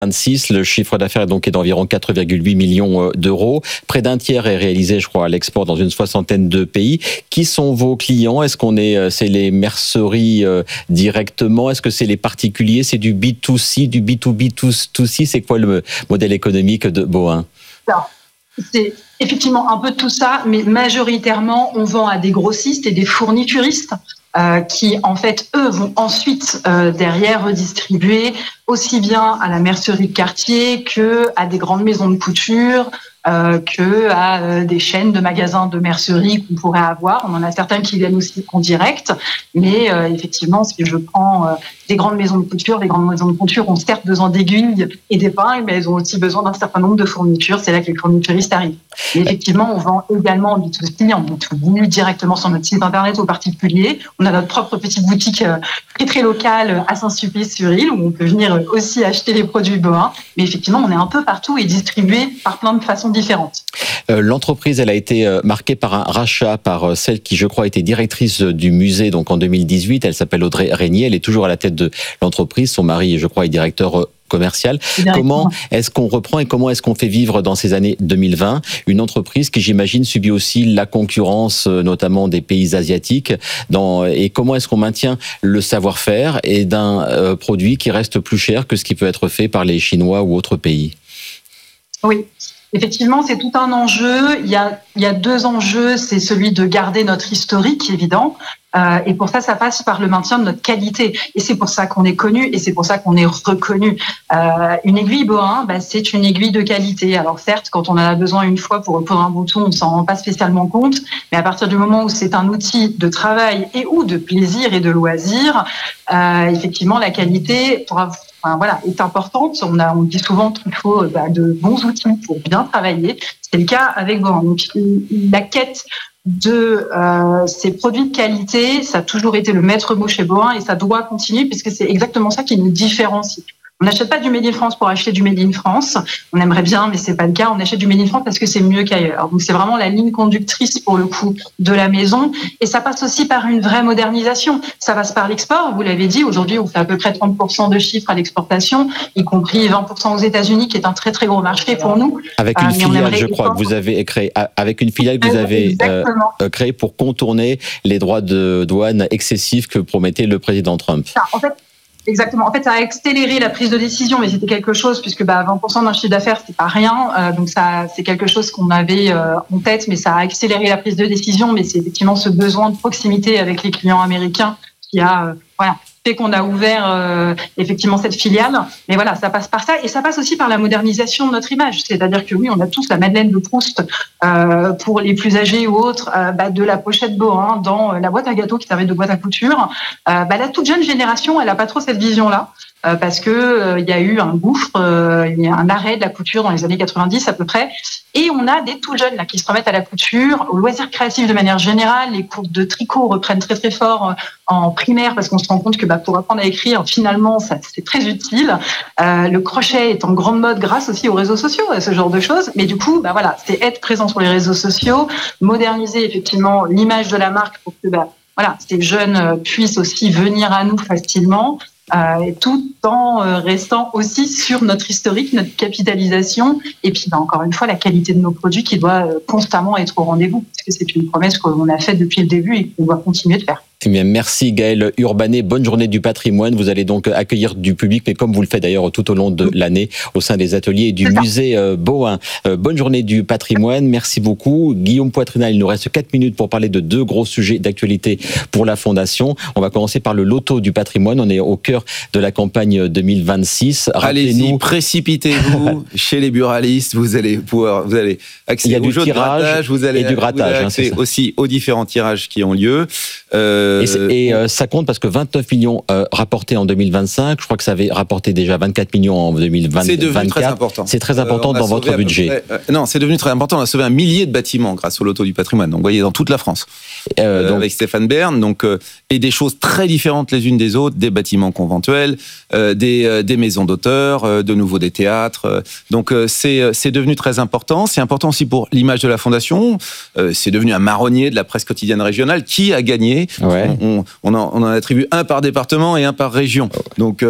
2026, le chiffre d'affaires est d'environ 4,8 millions d'euros. Près d'un tiers est réalisé, je crois, à l'export dans une 60aine de pays. Qui sont vos clients? Est-ce c'est les merceries directement? Est-ce que c'est les particuliers? C'est du B2C, du B2B2C? C'est quoi le modèle économique de Boin? C'est effectivement un peu de tout ça, mais majoritairement, on vend à des grossistes et des fournituristes qui, en fait, eux, vont ensuite derrière redistribuer aussi bien à la mercerie de quartier que à des grandes maisons de couture, que à des chaînes de magasins de mercerie qu'on pourrait avoir. On en a certains qui viennent aussi en direct, mais effectivement, si je prends des grandes maisons de couture, les grandes maisons de couture ont certes besoin d'aiguilles et d'épingles, mais elles ont aussi besoin d'un certain nombre de fournitures. C'est là que les fournituristes arrivent. Et effectivement, on vend également en B2C, en B2B, directement sur notre site internet aux particuliers. On a notre propre petite boutique très très locale à Saint-Sulpice-sur-Île où on peut venir aussi acheter les produits Boin. Mais effectivement, on est un peu partout et distribué par plein de façons différentes. L'entreprise, elle a été marquée par un rachat par celle qui, je crois, était directrice du musée donc en 2018. Elle s'appelle Audrey Régnier. Elle est toujours à la tête de l'entreprise. Son mari, je crois, est directeur commercial. Comment est-ce qu'on reprend et comment est-ce qu'on fait vivre dans ces années 2020 une entreprise qui, j'imagine, subit aussi la concurrence, notamment des pays asiatiques, et comment est-ce qu'on maintient le savoir-faire et d'un produit qui reste plus cher que ce qui peut être fait par les Chinois ou autres pays? Oui. Effectivement, c'est tout un enjeu. Il y a deux enjeux. C'est celui de garder notre historique, évident. Et pour ça passe par le maintien de notre qualité. Et c'est pour ça qu'on est connu et c'est pour ça qu'on est reconnu. Une aiguille Boin, c'est une aiguille de qualité. Alors certes, quand on en a besoin une fois pour un bouton, on s'en rend pas spécialement compte. Mais à partir du moment où c'est un outil de travail et ou de plaisir et de loisir, effectivement, la qualité est importante. On dit souvent qu'il faut de bons outils pour bien travailler. C'est le cas avec Boin. Donc, la quête de ces produits de qualité, ça a toujours été le maître mot chez Boin et ça doit continuer puisque c'est exactement ça qui nous différencie. On n'achète pas du Made in France pour acheter du Made in France. On aimerait bien, mais c'est pas le cas. On achète du Made in France parce que c'est mieux qu'ailleurs. Donc c'est vraiment la ligne conductrice pour le coup de la maison. Et ça passe aussi par une vraie modernisation. Ça passe par l'export. Vous l'avez dit, aujourd'hui on fait à peu près 30% de chiffres à l'exportation, y compris 20% aux États-Unis, qui est un très très gros marché pour nous. Avec une filiale, je crois, que vous avez créée. Avec une filiale que vous avez créée pour contourner les droits de douane excessifs que promettait le président Trump. Exactement. En fait, ça a accéléré la prise de décision, mais c'était quelque chose, puisque 20% d'un chiffre d'affaires, c'est pas rien. Donc ça, c'est quelque chose qu'on avait en tête, mais ça a accéléré la prise de décision. Mais c'est effectivement ce besoin de proximité avec les clients américains qui a fait qu'on a ouvert effectivement cette filiale. Mais voilà, ça passe par ça et ça passe aussi par la modernisation de notre image. C'est-à-dire que oui, on a tous la Madeleine de Proust pour les plus âgés ou autres, de la pochette Boin dans la boîte à gâteaux qui servait de boîte à couture. La toute jeune génération, elle a pas trop cette vision-là. Parce que il y a eu un gouffre, il y a un arrêt de la couture dans les années 90 à peu près, et on a des tout jeunes là qui se remettent à la couture, aux loisirs créatifs de manière générale. Les cours de tricot reprennent très très fort en primaire parce qu'on se rend compte que pour apprendre à écrire, finalement, ça c'est très utile. Le crochet est en grande mode grâce aussi aux réseaux sociaux, à ce genre de choses. Mais du coup, c'est être présent sur les réseaux sociaux, moderniser effectivement l'image de la marque pour que ces jeunes puissent aussi venir à nous facilement. Et tout en restant aussi sur notre historique, notre capitalisation, et puis encore une fois la qualité de nos produits qui doit constamment être au rendez-vous, parce que c'est une promesse qu'on a faite depuis le début et qu'on doit continuer de faire. Eh bien, merci Gaëlle Urbanet. Bonne journée du patrimoine. Vous allez donc accueillir du public, mais comme vous le faites d'ailleurs tout au long de l'année au sein des ateliers du musée Boin. Bonne journée du patrimoine. Merci beaucoup. Guillaume Poitrinal, il nous reste 4 minutes pour parler de 2 gros sujets d'actualité pour la Fondation. On va commencer par le loto du patrimoine. On est au cœur de la campagne 2026. Allez-y, précipitez-vous chez les buralistes. Vous allez accéder au jeu de grattage. Vous allez du grattage, accéder aussi aux différents tirages qui ont lieu. Ça compte parce que 29 millions rapportés en 2025, je crois que ça avait rapporté déjà 24 millions en 2024. C'est devenu très important. C'est très important dans votre budget. Non, c'est devenu très important. On a sauvé 1 millier de bâtiments grâce au loto du patrimoine. Donc, vous voyez, dans toute la France. Avec Stéphane Bern. Et des choses très différentes les unes des autres, des bâtiments conventuels, des maisons d'auteurs, de nouveau des théâtres. C'est devenu très important. C'est important aussi pour l'image de la Fondation. C'est devenu un marronnier de la presse quotidienne régionale qui a gagné on en attribue un par département et un par région. Donc,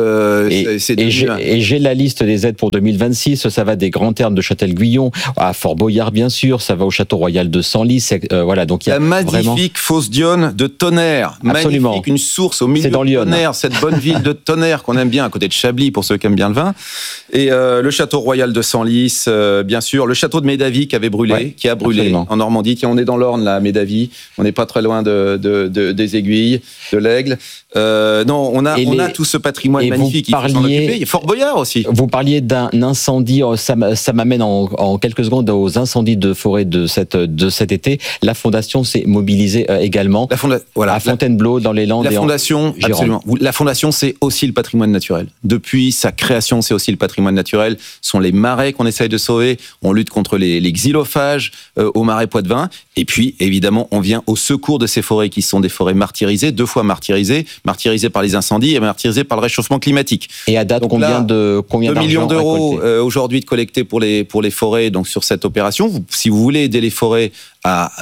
j'ai la liste des aides pour 2026. Ça va des Grands Termes de Châtel-Guyon à Fort-Boyard, bien sûr. Ça va au Château Royal de Senlis. Voilà, donc il y a la magnifique fosse d'Yonne de Tonnerre. Absolument. Magnifique, une source au milieu de Tonnerre, cette bonne ville de Tonnerre qu'on aime bien, à côté de Chablis, pour ceux qui aiment bien le vin. Et le Château Royal de Senlis, bien sûr. Le château de Médavie qui avait brûlé, qui a brûlé absolument. En Normandie. Tiens, on est dans l'Orne, là, à Médavie. On n'est pas très loin des Aiguilles, de l'Aigle. Non, on a tout ce patrimoine magnifique. Il faut s'en occuper. Il y a Fort Boyard aussi. Vous parliez d'un incendie. Ça m'amène en quelques secondes aux incendies de forêt de cet été. La Fondation s'est mobilisée également. À Fontainebleau, dans les Landes. La Fondation, absolument. La Fondation, c'est aussi le patrimoine naturel. Depuis sa création, c'est aussi le patrimoine naturel. Ce sont les marais qu'on essaye de sauver. On lutte contre les xylophages au marais Poitevin. Et puis, évidemment, on vient au secours de ces forêts qui sont des forêts martyrisées, 2 fois martyrisées par les incendies et martyrisées par le réchauffement climatique. Et à date, combien 2 millions d'euros aujourd'hui de collectés pour les forêts, donc sur cette opération. Si vous voulez aider les forêts à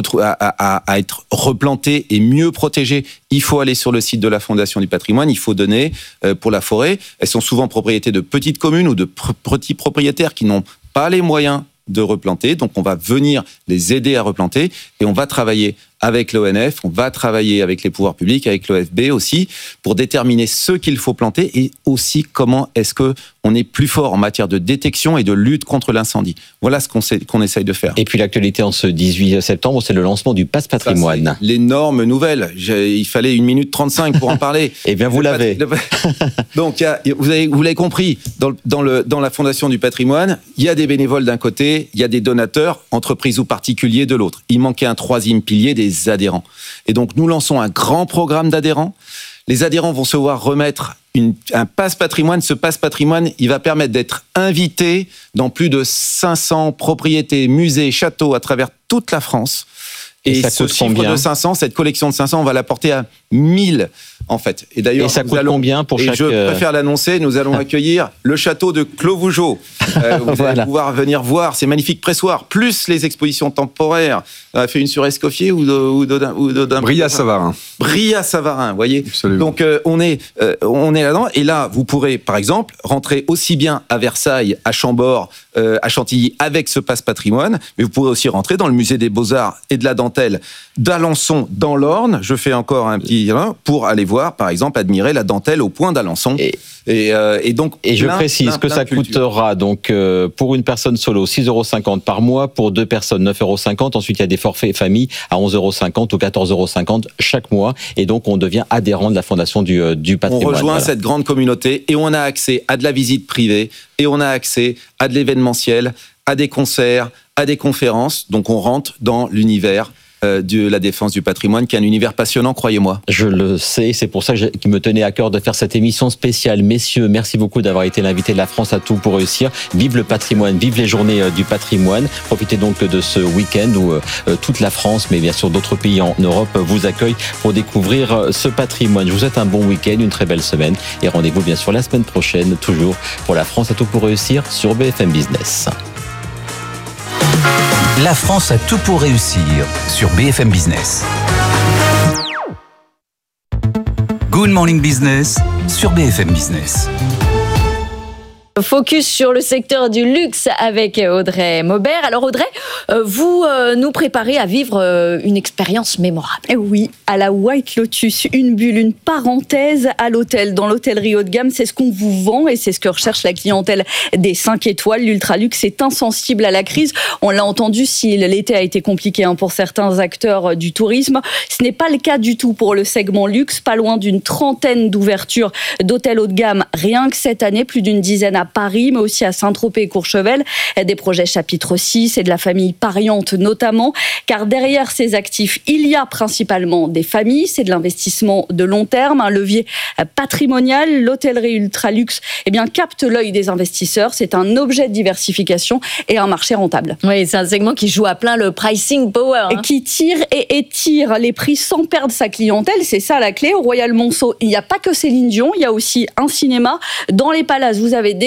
être replantées et mieux protégées, il faut aller sur le site de la Fondation du Patrimoine, il faut donner pour la forêt. Elles sont souvent propriétés de petites communes ou de petits propriétaires qui n'ont pas les moyens de replanter, donc on va venir les aider à replanter et on va travailler avec l'ONF, on va travailler avec les pouvoirs publics, avec l'OFB aussi, pour déterminer ce qu'il faut planter et aussi comment est-ce qu'on est plus fort en matière de détection et de lutte contre l'incendie. Voilà ce qu'on essaye de faire. Et puis l'actualité en ce 18 septembre, c'est le lancement du Pass Patrimoine. Ça, c'est l'énorme nouvelle. Il fallait 1 minute 35 pour en parler. Eh bien, vous l'avez. Donc, vous l'avez compris, dans la Fondation du Patrimoine, il y a des bénévoles d'un côté, il y a des donateurs, entreprises ou particuliers de l'autre. Il manquait un 3e pilier, des adhérents. Et donc, nous lançons un grand programme d'adhérents. Les adhérents vont se voir remettre un passe patrimoine. Ce passe patrimoine, il va permettre d'être invité dans plus de 500 propriétés, musées, châteaux à travers toute la France. Et ce chiffre de 500, cette collection de 500, on va la porter à 1000, en fait. Et d'ailleurs, ça coûte combien pour chaque... Et je préfère l'annoncer, nous allons accueillir le château de Clos-Vougeot. Vous allez pouvoir venir voir ces magnifiques pressoirs, plus les expositions temporaires. On a fait une sur Escoffier ou d'un... Brillat-Savarin. Brillat-Savarin, vous voyez. Absolument. Donc, on est là-dedans. Et là, vous pourrez, par exemple, rentrer aussi bien à Versailles, à Chambord, à Chantilly, avec ce passe patrimoine, mais vous pourrez aussi rentrer dans le musée des Beaux-Arts et de la dentelle d'Alençon, dans l'Orne. Je fais encore un petit pour aller voir, par exemple, admirer la dentelle au point d'Alençon. Et donc, je précise que ça coûtera donc pour une personne solo 6,50 € par mois, pour 2 personnes 9,50 €. Ensuite, il y a des forfaits famille à 11,50 € ou 14,50 € chaque mois. Et donc, on devient adhérent de la Fondation du Patrimoine. On rejoint cette grande communauté et on a accès à de la visite privée et on a accès à de l'événementiel, à des concerts, à des conférences. Donc, on rentre dans l'univers de la défense du patrimoine, qui est un univers passionnant, croyez-moi. Je le sais, c'est pour ça qu'il me tenait à cœur de faire cette émission spéciale. Messieurs, merci beaucoup d'avoir été l'invité de La France à tout pour réussir. Vive le patrimoine, vive les journées du patrimoine. Profitez donc de ce week-end où toute la France, mais bien sûr d'autres pays en Europe, vous accueillent pour découvrir ce patrimoine. Je vous souhaite un bon week-end, une très belle semaine et rendez-vous bien sûr la semaine prochaine, toujours pour La France à tout pour réussir sur BFM Business. La France a tout pour réussir sur BFM Business. Good Morning Business sur BFM Business. Focus sur le secteur du luxe avec Audrey Maubert. Alors Audrey, vous nous préparez à vivre une expérience mémorable. Et oui, à la White Lotus, une bulle, une parenthèse à l'hôtel. Dans l'hôtellerie haut de gamme, c'est ce qu'on vous vend et c'est ce que recherche la clientèle des 5 étoiles. L'ultra-luxe est insensible à la crise. On l'a entendu, si l'été a été compliqué pour certains acteurs du tourisme, ce n'est pas le cas du tout pour le segment luxe. Pas loin d'une 30aine d'ouvertures d'hôtels haut de gamme rien que cette année, plus d'une dizaine à Paris, mais aussi à Saint-Tropez et Courchevel. Des projets chapitre 6 et de la famille Pariante notamment, car derrière ces actifs, il y a principalement des familles, c'est de l'investissement de long terme, un levier patrimonial. L'hôtellerie ultra-luxe capte l'œil des investisseurs, c'est un objet de diversification et un marché rentable. Oui, c'est un segment qui joue à plein le pricing power. Et qui tire et étire les prix sans perdre sa clientèle, c'est ça la clé. Au Royal Monceau, il n'y a pas que Céline Dion, il y a aussi un cinéma. Dans les palaces, vous avez des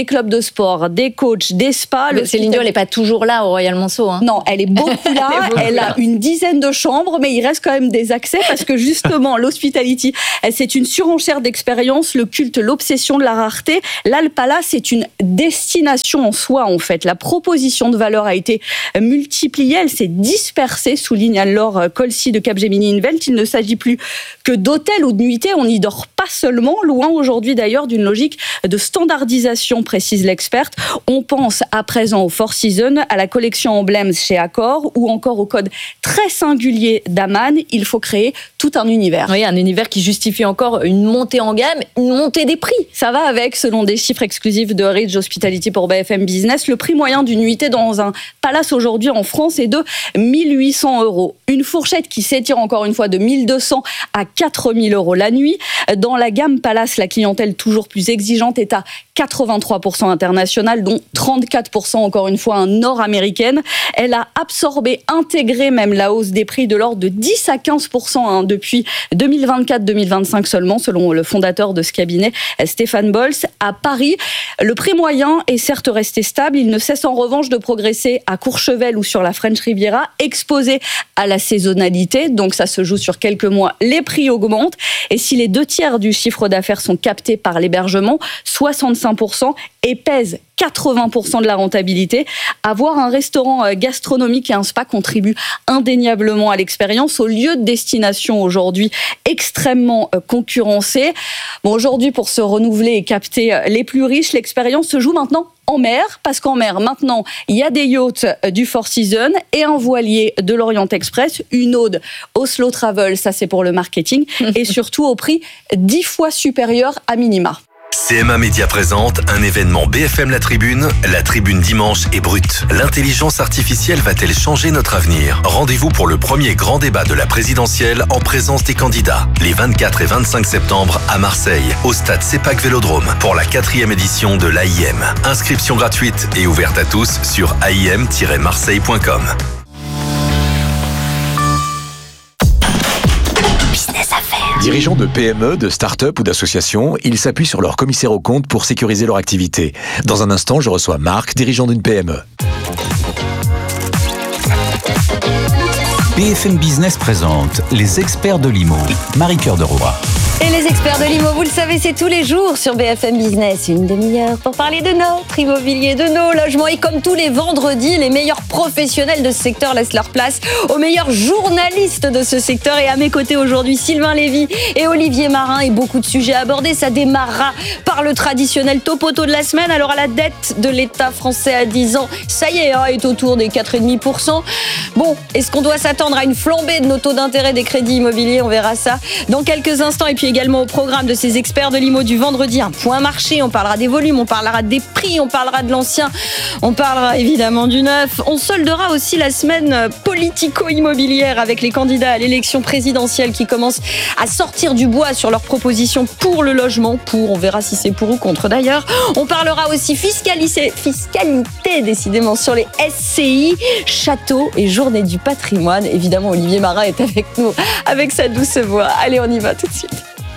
des clubs de sport, des coachs, des spas. Céline Dion, elle n'est pas toujours là au Royal Monceau. Hein. Non, elle est beaucoup là. Elle a une dizaine de chambres, mais il reste quand même des accès parce que justement, l'hospitality, c'est une surenchère d'expérience, le culte, l'obsession de la rareté. Là, le Palace, c'est une destination en soi, en fait. La proposition de valeur a été multipliée, elle s'est dispersée, souligne alors Colsi de Capgemini Invent. Il ne s'agit plus que d'hôtels ou de nuitées. On n'y dort pas seulement, loin aujourd'hui d'ailleurs d'une logique de standardisation, précise l'experte. On pense à présent au Four Seasons, à la collection Emblems chez Accor ou encore au code très singulier d'Aman. Il faut créer tout un univers. Oui, un univers qui justifie encore une montée en gamme, une montée des prix. Ça va avec, selon des chiffres exclusifs de Ridge Hospitality pour BFM Business, le prix moyen d'une nuitée dans un palace aujourd'hui en France est de 1 800 €. Une fourchette qui s'étire encore une fois de 1 200 à 4 000 € la nuit. Dans la gamme Palace, la clientèle toujours plus exigeante est à 83% internationale, dont 34% encore une fois nord-américaine. Elle a absorbé, intégré même la hausse des prix de l'ordre de 10 à 15% depuis 2024-2025 seulement, selon le fondateur de ce cabinet, Stéphane Bols. À Paris, le prix moyen est certes resté stable, il ne cesse en revanche de progresser à Courchevel ou sur la French Riviera, exposé à la saisonnalité, donc ça se joue sur quelques mois, les prix augmentent, et si les 2/3 du chiffre d'affaires sont captés par l'hébergement, 65%, et pèsent 80% de la rentabilité. Avoir un restaurant gastronomique et un spa contribue indéniablement à l'expérience, au lieu de destination aujourd'hui extrêmement concurrencé. Bon, aujourd'hui, pour se renouveler et capter les plus riches, l'expérience se joue maintenant en mer, parce qu'en mer, maintenant, il y a des yachts du Four Seasons et un voilier de l'Orient Express, une ode Oslo Travel, ça c'est pour le marketing, et surtout au prix 10 fois supérieur à minima. CMA Média présente un événement BFM La Tribune dimanche est brute. L'intelligence artificielle va-t-elle changer notre avenir ? Rendez-vous pour le premier grand débat de la présidentielle en présence des candidats, les 24 et 25 septembre à Marseille, au stade CEPAC Vélodrome, pour la 4e édition de l'AIM. Inscription gratuite et ouverte à tous sur aim-marseille.com. Dirigeants de PME, de start-up ou d'associations, ils s'appuient sur leur commissaire aux comptes pour sécuriser leur activité. Dans un instant, je reçois Marc, dirigeant d'une PME. BFM Business présente les experts de l'IMO. Marie-Cœur de Roy. Et les experts de l'IMO, vous le savez, c'est tous les jours sur BFM Business. Une demi-heure pour parler de notre immobilier, de nos logements. Et comme tous les vendredis, les meilleurs professionnels de ce secteur laissent leur place aux meilleurs journalistes de ce secteur. Et à mes côtés aujourd'hui, Sylvain Lévy et Olivier Marin. Et beaucoup de sujets abordés. Ça démarrera par le traditionnel topoto de la semaine. Alors à la dette de l'État français à 10 ans, ça y est, est autour des 4,5%. Bon, est-ce qu'on doit s'attendre à une flambée de nos taux d'intérêt des crédits immobiliers ? On verra ça dans quelques instants. Et puis également au programme de ces experts de l'IMO du vendredi, un point marché, on parlera des volumes, on parlera des prix, on parlera de l'ancien, on parlera évidemment du neuf. On soldera aussi la semaine politico-immobilière avec les candidats à l'élection présidentielle qui commencent à sortir du bois sur leurs propositions pour le logement, on verra si c'est pour ou contre d'ailleurs. On parlera aussi fiscalité décidément sur les SCI, châteaux et journée du patrimoine. Évidemment, Olivier Marin est avec nous, avec sa douce voix. Allez, on y va tout de suite.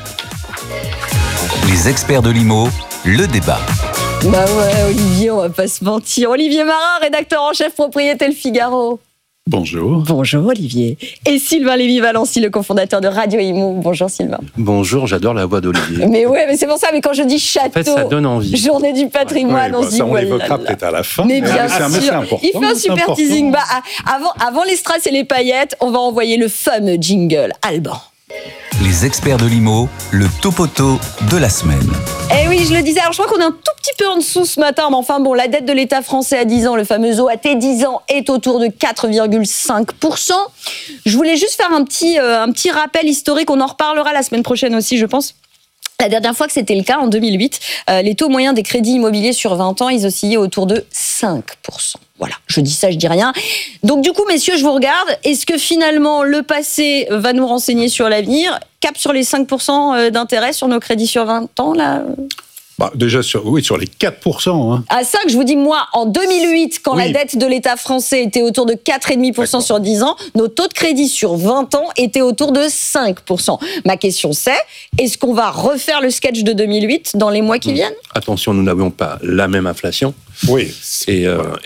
Les experts de l'IMO, le débat. Bah ouais, Olivier, on va pas se mentir. Olivier Marin, rédacteur en chef propriété Le Figaro. Bonjour. Bonjour Olivier. Et Sylvain Lévy-Valency, le cofondateur de Radio Imo. Bonjour Sylvain. Bonjour, j'adore la voix d'Olivier. Mais ouais, mais c'est pour ça, mais quand je dis château, en fait, ça donne envie. Journée du patrimoine, on se dit... Ça, on l'évoquera peut-être à la fin. Mais bien sûr, important, il fait un super teasing. Bah, avant les strass et les paillettes, on va envoyer le fameux jingle Alban. Les experts de l'IMO, le topoto de la semaine. Eh oui, je le disais, alors je crois qu'on est un tout petit peu en dessous ce matin, mais enfin bon, la dette de l'État français à 10 ans, le fameux OAT 10 ans, est autour de 4,5%. Je voulais juste faire un petit rappel historique, on en reparlera la semaine prochaine aussi, je pense. La dernière fois que c'était le cas, en 2008, les taux moyens des crédits immobiliers sur 20 ans, ils oscillaient autour de 5%. Voilà, je dis ça, je dis rien. Donc du coup, messieurs, je vous regarde. Est-ce que finalement, le passé va nous renseigner sur l'avenir ? Cap sur les 5% d'intérêt sur nos crédits sur 20 ans, là ? Déjà, sur les 4%. Hein. À ça que je vous dis, moi, en 2008, quand la dette de l'État français était autour de 4,5% sur 10 ans, nos taux de crédit sur 20 ans étaient autour de 5%. Ma question c'est, est-ce qu'on va refaire le sketch de 2008 dans les mois qui viennent ? Attention, nous n'avions pas la même inflation. Oui. Et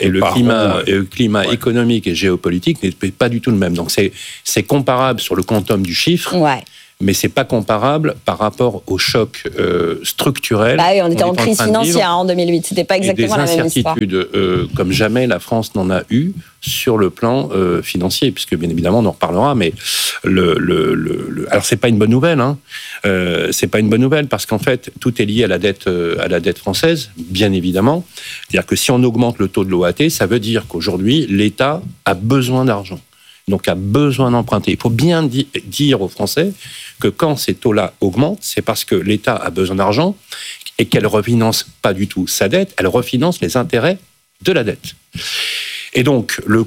le climat économique et géopolitique n'est pas du tout le même. Donc c'est comparable sur le quantum du chiffre. Ouais. Mais c'est pas comparable par rapport au choc structurel. Bah oui, on était en crise financière en 2008. C'était pas exactement la même histoire. Et des incertitudes comme jamais la France n'en a eu sur le plan financier, puisque bien évidemment on en reparlera. Mais alors c'est pas une bonne nouvelle. Hein. C'est pas une bonne nouvelle parce qu'en fait tout est lié à la dette française, bien évidemment. C'est-à-dire que si on augmente le taux de l'OAT, ça veut dire qu'aujourd'hui l'État a besoin d'argent. Donc a besoin d'emprunter. Il faut bien dire aux Français que quand ces taux-là augmentent, c'est parce que l'État a besoin d'argent et qu'elle ne refinance pas du tout sa dette, elle refinance les intérêts de la dette. Et donc le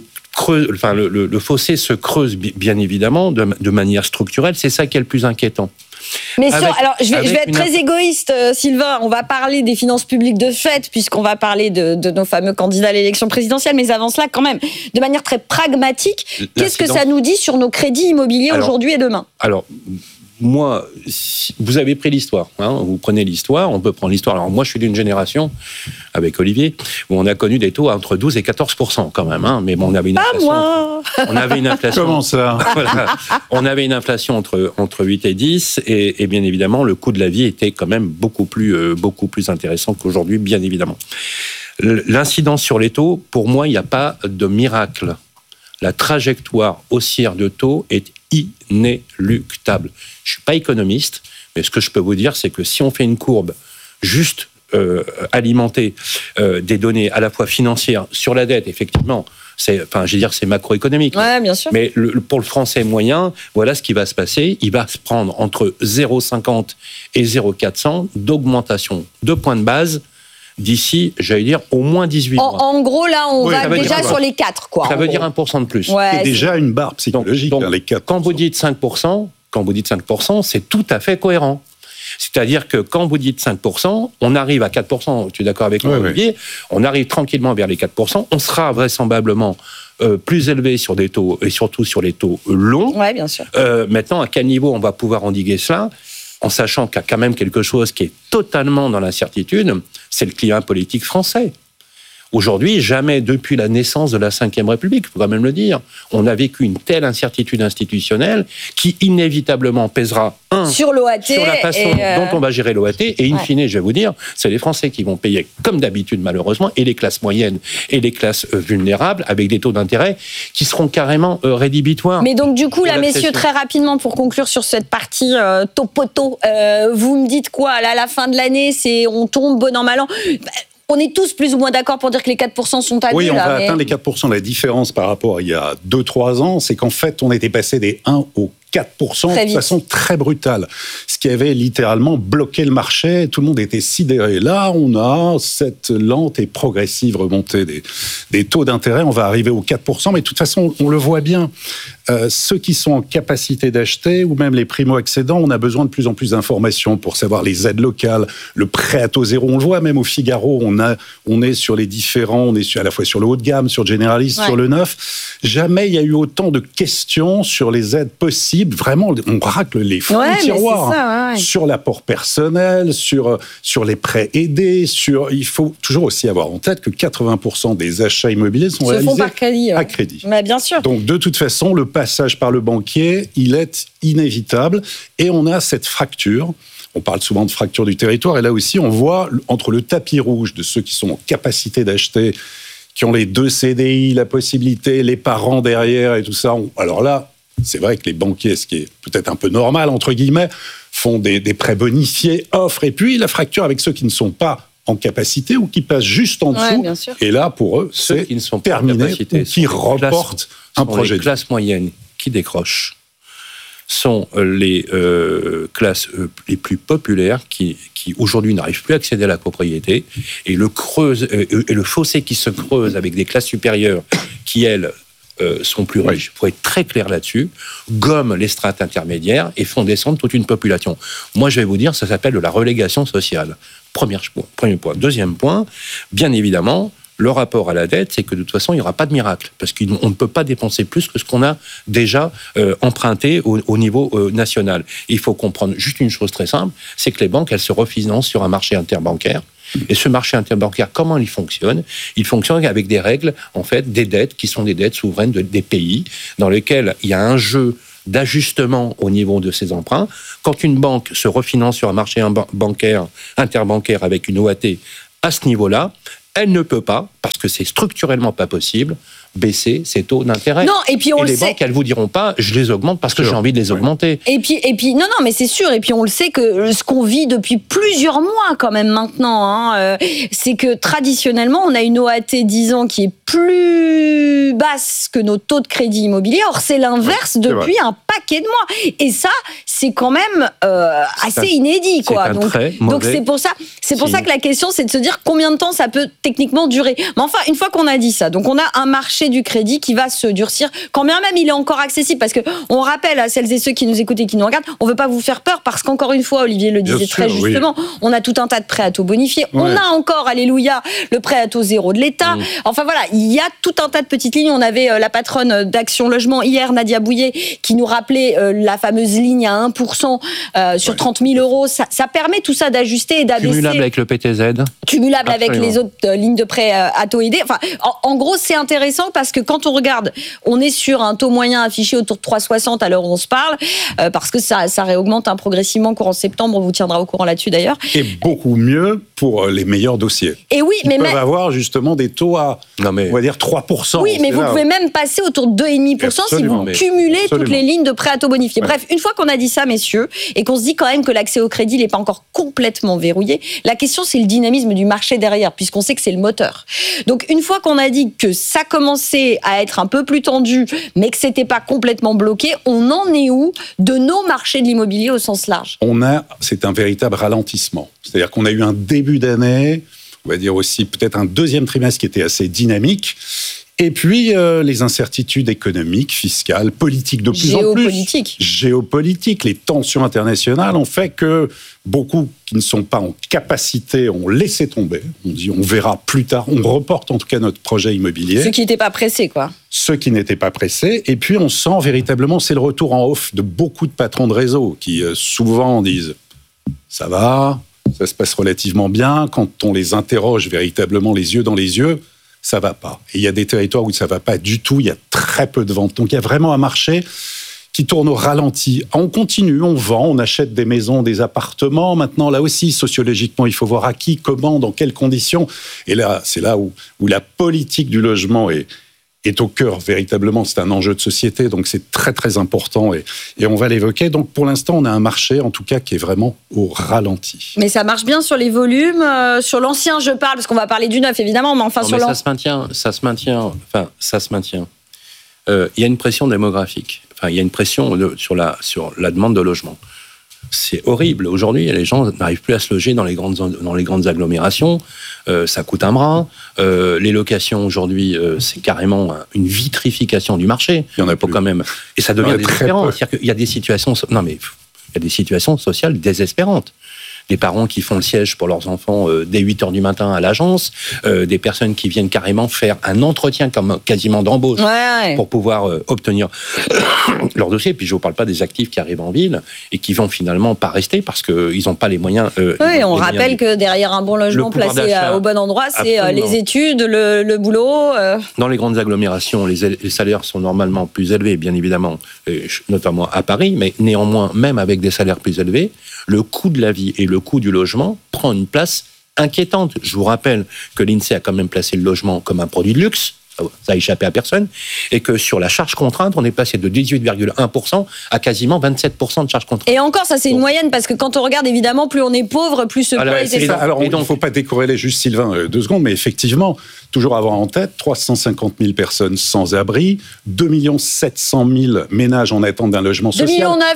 fossé se creuse bien évidemment de manière structurelle, c'est ça qui est le plus inquiétant. Mais alors, je vais être très égoïste, Sylvain. On va parler des finances publiques de fait, puisqu'on va parler de nos fameux candidats à l'élection présidentielle. Mais avant cela, quand même, de manière très pragmatique, qu'est-ce que ça nous dit sur nos crédits immobiliers aujourd'hui et demain ? Alors, moi, vous avez pris l'histoire. Hein, vous prenez l'histoire, on peut prendre l'histoire. Alors, moi, je suis d'une génération, avec Olivier, où on a connu des taux entre 12 et 14% quand même. Hein, mais bon, on avait une inflation. On avait une inflation. Comment ça ? Voilà, on avait une inflation entre 8 et 10, et bien évidemment, le coût de la vie était quand même beaucoup plus intéressant qu'aujourd'hui, bien évidemment. L'incidence sur les taux, pour moi, il n'y a pas de miracle. La trajectoire haussière de taux est inéluctable. Je ne suis pas économiste, mais ce que je peux vous dire, c'est que si on fait une courbe juste alimentée des données à la fois financières sur la dette, effectivement, c'est macroéconomique. Ouais, bien sûr. Mais pour le français moyen, voilà ce qui va se passer. Il va se prendre entre 0,50 et 0,400 d'augmentation de points de base d'ici, j'allais dire, au moins 18 mois. En gros, là, on va déjà sur les 4, quoi. Ça veut dire 1% de plus. Ouais, c'est déjà une barre psychologique, donc, les 4%. Quand vous dites 5%, c'est tout à fait cohérent. C'est-à-dire que quand vous dites 5%, on arrive à 4%, tu es d'accord avec moi, Olivier, on arrive tranquillement vers les 4%, on sera vraisemblablement plus élevé sur des taux, et surtout sur les taux longs. Ouais, bien sûr. Maintenant, à quel niveau on va pouvoir endiguer cela ? En sachant qu'il y a quand même quelque chose qui est totalement dans l'incertitude, c'est le climat politique français. Aujourd'hui, jamais depuis la naissance de la Ve République, il faut quand même le dire, on a vécu une telle incertitude institutionnelle qui inévitablement pèsera sur l'OAT, sur la façon dont on va gérer l'OAT, et in fine, je vais vous dire, c'est les Français qui vont payer comme d'habitude malheureusement, et les classes moyennes et les classes vulnérables avec des taux d'intérêt qui seront carrément rédhibitoires. Mais donc du coup, là, messieurs, très rapidement pour conclure sur cette partie topoto, vous me dites quoi là, à la fin de l'année, on tombe bon an mal an. On est tous plus ou moins d'accord pour dire que les 4% sont à Oui, on va atteindre les 4%. La différence par rapport à il y a 2-3 ans, c'est qu'en fait, on était passé des 1 au 4% de façon très brutale. Ce qui avait littéralement bloqué le marché. Tout le monde était sidéré. Là, on a cette lente et progressive remontée des taux d'intérêt. On va arriver aux 4%. Mais de toute façon, on le voit bien. Ceux qui sont en capacité d'acheter, ou même les primo-accédants, on a besoin de plus en plus d'informations pour savoir les aides locales, le prêt à taux zéro. On le voit même au Figaro, on est sur les différents, on est à la fois sur le haut de gamme, sur le généraliste, sur le neuf. Jamais il y a eu autant de questions sur les aides possibles. Vraiment, on racle les fonds de tiroir. Sur l'apport personnel, sur les prêts aidés, il faut toujours aussi avoir en tête que 80% des achats immobiliers sont réalisés à crédit. Mais bien sûr. Donc de toute façon, le passage par le banquier, il est inévitable, et on a cette fracture. On parle souvent de fracture du territoire, et là aussi, on voit entre le tapis rouge de ceux qui sont en capacité d'acheter, qui ont les 2 CDI, la possibilité, les parents derrière et tout ça. Alors là, c'est vrai que les banquiers, ce qui est peut-être un peu normal, entre guillemets, font des prêts bonifiés, offrent, et puis la fracture avec ceux qui ne sont pas en capacité ou qui passent juste en dessous. Et là, pour eux, c'est qui ne sont terminé, pas ou qui reportent un projet. Les classes moyennes qui décrochent sont les classes les plus populaires qui aujourd'hui n'arrivent plus à accéder à la propriété, et le fossé qui se creuse avec des classes supérieures qui, elles, sont plus riches, il faut être très clair là-dessus, gomment les strates intermédiaires et font descendre toute une population. Moi, je vais vous dire, ça s'appelle de la relégation sociale. Premier point. Deuxième point, bien évidemment, le rapport à la dette, c'est que de toute façon, il n'y aura pas de miracle, parce qu'on ne peut pas dépenser plus que ce qu'on a déjà emprunté au niveau national. Et il faut comprendre juste une chose très simple, c'est que les banques, elles se refinancent sur un marché interbancaire. Et ce marché interbancaire, comment il fonctionne ? Il fonctionne avec des règles, en fait, des dettes qui sont des dettes souveraines des pays, dans lesquelles il y a un jeu d'ajustement au niveau de ses emprunts. Quand une banque se refinance sur un marché interbancaire avec une OAT à ce niveau-là, elle ne peut pas, parce que c'est structurellement pas possible, baisser ses taux d'intérêt. Non, et puis on et le les sait. banques, elles vous diront pas, je les augmente parce que j'ai envie de les augmenter. Et puis, non, mais c'est sûr. Et puis on le sait que ce qu'on vit depuis plusieurs mois quand même maintenant, c'est que traditionnellement, on a une OAT 10 ans qui est plus basse que nos taux de crédit immobilier. Or, c'est l'inverse depuis un paquet de mois. Et ça, c'est quand même assez inédit, quoi. Donc c'est pour ça que la question, c'est de se dire combien de temps ça peut techniquement durer. Mais enfin, une fois qu'on a dit ça, donc on a un marché du crédit qui va se durcir, quand bien même il est encore accessible, parce que on rappelle à celles et ceux qui nous écoutent et qui nous regardent, on veut pas vous faire peur, parce qu'encore une fois, Olivier le disait très justement, on a tout un tas de prêts à taux bonifiés, on a encore, alléluia, le prêt à taux zéro de l'État. Enfin voilà, il y a tout un tas de petites lignes. On avait la patronne d'Action Logement hier, Nadia Bouillet, qui nous rappelait la fameuse ligne à 1% sur 30 000 euros. Ça permet tout ça d'ajuster et d'abaisser. Cumulable avec le PTZ. Cumulable avec les autres lignes de prêt à taux aidé. Enfin, en gros, c'est intéressant parce que quand on regarde, on est sur un taux moyen affiché autour de 3,60 à l'heure où on se parle, parce que ça réaugmente courant septembre. On vous tiendra au courant là-dessus d'ailleurs. Et beaucoup mieux pour les meilleurs dossiers. Et oui, mais peuvent avoir justement des taux à, on va dire 3%. Oui, mais vous pouvez même passer autour de 2,5% si vous cumulez toutes les lignes de prêt à taux bonifié. Bref, une fois qu'on a dit ça, messieurs, et qu'on se dit quand même que l'accès au crédit n'est pas encore complètement verrouillé, la question, c'est le dynamisme du marché derrière, puisqu'on sait que c'est le moteur. Donc, une fois qu'on a dit que ça commençait à être un peu plus tendu, mais que c'était pas complètement bloqué, on en est où de nos marchés de l'immobilier au sens large ? C'est un véritable ralentissement. C'est-à-dire qu'on a eu un début d'année, on va dire aussi peut-être un deuxième trimestre qui était assez dynamique. Et puis, les incertitudes économiques, fiscales, politiques de plus en plus. Géopolitiques. Les tensions internationales ont fait que beaucoup qui ne sont pas en capacité ont laissé tomber. On dit, on verra plus tard. On reporte en tout cas notre projet immobilier. Ceux qui n'étaient pas pressés, quoi. Ceux qui n'étaient pas pressés. Et puis, on sent véritablement, c'est le retour en off de beaucoup de patrons de réseau qui souvent disent « ça va, ça se passe relativement bien ». Quand on les interroge véritablement les yeux dans les yeux, ça va pas. Et il y a des territoires où ça va pas du tout, il y a très peu de ventes. Donc il y a vraiment un marché qui tourne au ralenti. On continue, on vend, on achète des maisons, des appartements. Maintenant, là aussi, sociologiquement, il faut voir à qui, comment, dans quelles conditions. Et là, c'est là où la politique du logement est au cœur, véritablement. C'est un enjeu de société, donc c'est très, très important et on va l'évoquer. Donc, pour l'instant, on a un marché, en tout cas, qui est vraiment au ralenti. Mais ça marche bien sur les volumes, sur l'ancien, je parle, parce qu'on va parler du neuf, évidemment, mais enfin, sur l'ancien... Ça se maintient. Il y a une pression démographique. Enfin, il y a une pression sur la demande de logement. C'est horrible. Aujourd'hui, les gens n'arrivent plus à se loger dans les grandes agglomérations. Ça coûte un bras. Les locations, aujourd'hui, c'est carrément une vitrification du marché. Il y en a plus. Quand même. Et ça devient désespérant. C'est-à-dire qu'il y a des situations... Non, mais il y a des situations sociales désespérantes. Des parents qui font le siège pour leurs enfants dès 8h du matin à l'agence, des personnes qui viennent carrément faire un entretien quasiment d'embauche pour pouvoir obtenir leur dossier. Puis je ne vous parle pas des actifs qui arrivent en ville et qui vont finalement pas rester parce qu'ils n'ont pas les moyens. On rappelle que derrière un bon logement placé au bon endroit, c'est les études, le boulot. Dans les grandes agglomérations, les salaires sont normalement plus élevés, bien évidemment, notamment à Paris, mais néanmoins, même avec des salaires plus élevés, le coût de la vie et le coût du logement prend une place inquiétante. Je vous rappelle que l'INSEE a quand même placé le logement comme un produit de luxe, ça a échappé à personne, et que sur la charge contrainte, on est passé de 18,1% à quasiment 27% de charge contrainte. Et encore, ça c'est une moyenne, parce que quand on regarde, évidemment, plus on est pauvre, plus ce poids est fort. Alors, il ne faut pas décorréler juste, Sylvain, 2 secondes, mais effectivement, toujours avoir en tête, 350 000 personnes sans abri, 2 700 000 ménages en attente d'un logement social. 2,9 millions.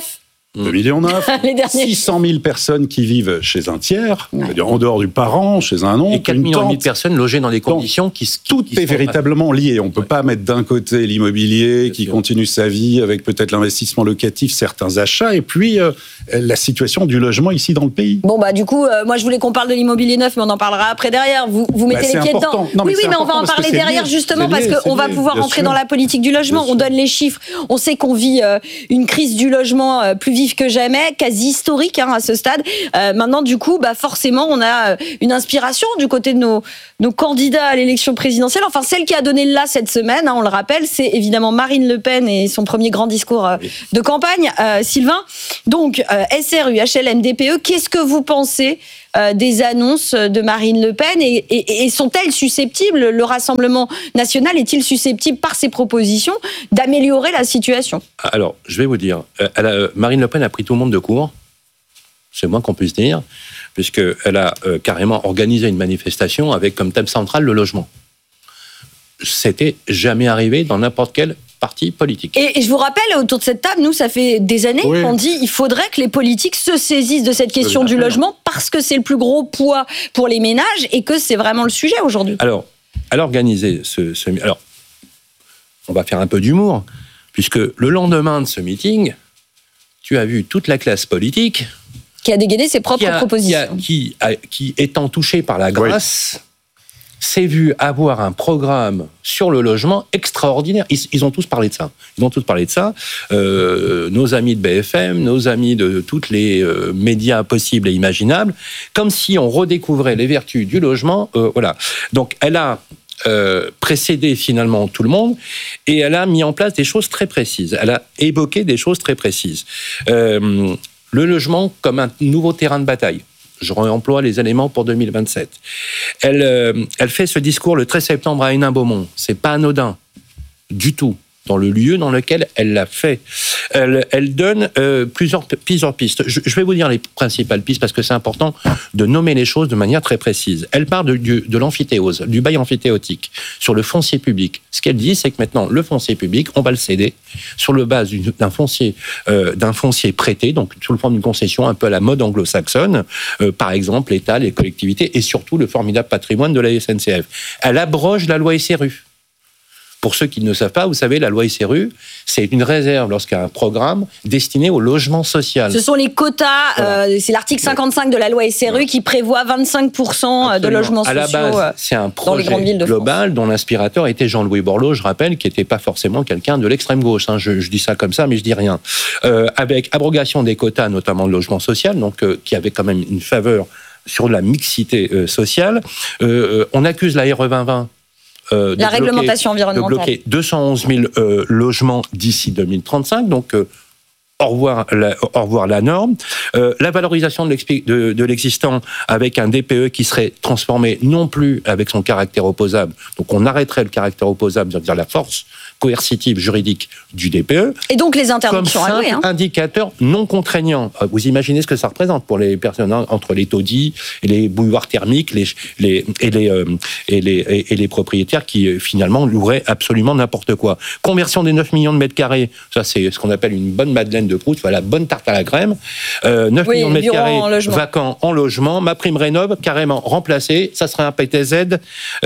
2,9 millions. 600 000 personnes qui vivent chez un tiers, c'est-à-dire en dehors du parent, chez un oncle. Et 4,5 millions de personnes logées dans des conditions qui tout est véritablement lié. On ne peut pas mettre d'un côté l'immobilier qui continue sa vie avec peut-être l'investissement locatif, certains achats, et puis la situation du logement ici dans le pays. Bon, du coup, moi je voulais qu'on parle de l'immobilier neuf, mais on en parlera après derrière. Vous mettez les pieds dedans. Non, oui, mais on va en parler derrière justement parce qu'on va pouvoir rentrer dans la politique du logement. On donne les chiffres. On sait qu'on vit une crise du logement plus vive que jamais, quasi historique à ce stade. Maintenant, du coup, forcément, on a une inspiration du côté de nos candidats à l'élection présidentielle. Enfin, celle qui a donné le là cette semaine, on le rappelle, c'est évidemment Marine Le Pen et son premier grand discours de campagne. Sylvain, donc SRU, HLM, DPE, qu'est-ce que vous pensez des annonces de Marine Le Pen et sont-elles susceptibles, le Rassemblement national est-il susceptible par ses propositions d'améliorer la situation? Alors, je vais vous dire, Marine Le Pen a pris tout le monde de court, c'est moins qu'on puisse dire, puisqu'elle a carrément organisé une manifestation avec comme thème central le logement. C'était jamais arrivé dans n'importe quel parti politique. Et je vous rappelle, autour de cette table, nous, ça fait des années qu'on dit qu'il faudrait que les politiques se saisissent de cette question du logement parce que c'est le plus gros poids pour les ménages et que c'est vraiment le sujet aujourd'hui. Alors, elle a organisé alors, on va faire un peu d'humour, puisque le lendemain de ce meeting, tu as vu toute la classe politique qui a dégainé ses propres propositions. Qui étant touchée par la grâce, s'est vu avoir un programme sur le logement extraordinaire. Ils ont tous parlé de ça. Nos amis de BFM, nos amis de tous les médias possibles et imaginables, comme si on redécouvrait les vertus du logement. Voilà. Donc, elle a précédé finalement tout le monde et elle a mis en place des choses très précises. Elle a évoqué des choses très précises. Le logement comme un nouveau terrain de bataille. Je réemploie les éléments pour 2027. Elle fait ce discours le 13 septembre à Hénin-Beaumont. C'est pas anodin du tout dans le lieu dans lequel elle l'a fait. Elle donne plusieurs pistes. Je vais vous dire les principales pistes parce que c'est important de nommer les choses de manière très précise. Elle parle de l'amphithéose, du bail amphithéotique, sur le foncier public. Ce qu'elle dit, c'est que maintenant, le foncier public, on va le céder sur le base d'un foncier prêté, donc sous le forme d'une concession un peu à la mode anglo-saxonne, par exemple l'État, les collectivités et surtout le formidable patrimoine de la SNCF. Elle abroge la loi SRU. Pour ceux qui ne le savent pas, vous savez, la loi SRU, c'est une réserve lorsqu'il y a un programme destiné au logement social. Ce sont les quotas, c'est l'article 55 de la loi SRU qui prévoit 25% de logements sociaux. À la base, c'est un projet global dont l'inspirateur était Jean-Louis Borloo, je rappelle, qui n'était pas forcément quelqu'un de l'extrême gauche. Je dis ça comme ça, mais je dis rien. Avec abrogation des quotas, notamment de logement social, donc qui avait quand même une faveur sur la mixité sociale. On accuse la RE 2020. La réglementation environnementale. De bloquer 211 000 logements d'ici 2035, donc au revoir la norme. La valorisation de l'existant avec un DPE qui serait transformé non plus avec son caractère opposable, donc on arrêterait le caractère opposable, c'est-à-dire la force coercitive juridique du DPE. Et donc les interdictions comme simple indicateur non contraignant. Vous imaginez ce que ça représente pour les personnes entre les taudis et les bouilloires thermiques les propriétaires qui finalement loueraient absolument n'importe quoi. Conversion des 9 millions de mètres carrés, ça c'est ce qu'on appelle une bonne Madeleine de Proust, voilà, bonne tarte à la crème. 9 millions de mètres carrés vacants en logement, ma prime rénov carrément remplacée, ça serait un PTZ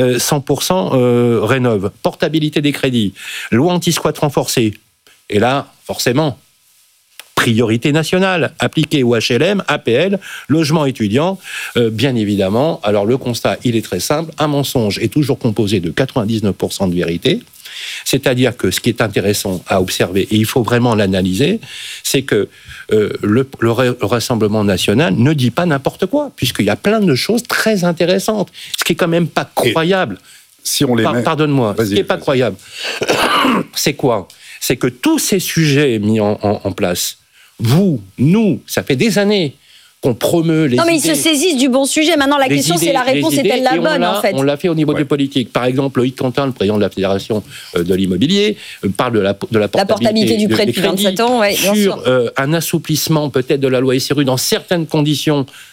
100% rénov. Portabilité des crédits. Loi anti-squat renforcée. Et là, forcément, priorité nationale, appliquée au HLM, APL, logement étudiant, bien évidemment. Alors le constat, il est très simple. Un mensonge est toujours composé de 99% de vérité. C'est-à-dire que ce qui est intéressant à observer, et il faut vraiment l'analyser, c'est que le Rassemblement national ne dit pas n'importe quoi, puisqu'il y a plein de choses très intéressantes. Ce qui est quand même pas croyable. Si on les pardonne-moi, ce qui n'est pas croyable, c'est quoi? C'est que tous ces sujets mis en place, vous, nous, ça fait des années qu'on promeut les idées. Non, mais ils se saisissent du bon sujet. Maintenant, la question, c'est la réponse est-elle la bonne, en fait? On l'a fait au niveau des politiques. Par exemple, Loïc Quentin, le président de la Fédération de l'immobilier, parle de la portabilité du prêt depuis 27 ans, sur un assouplissement peut-être de la loi SRU dans certaines conditions.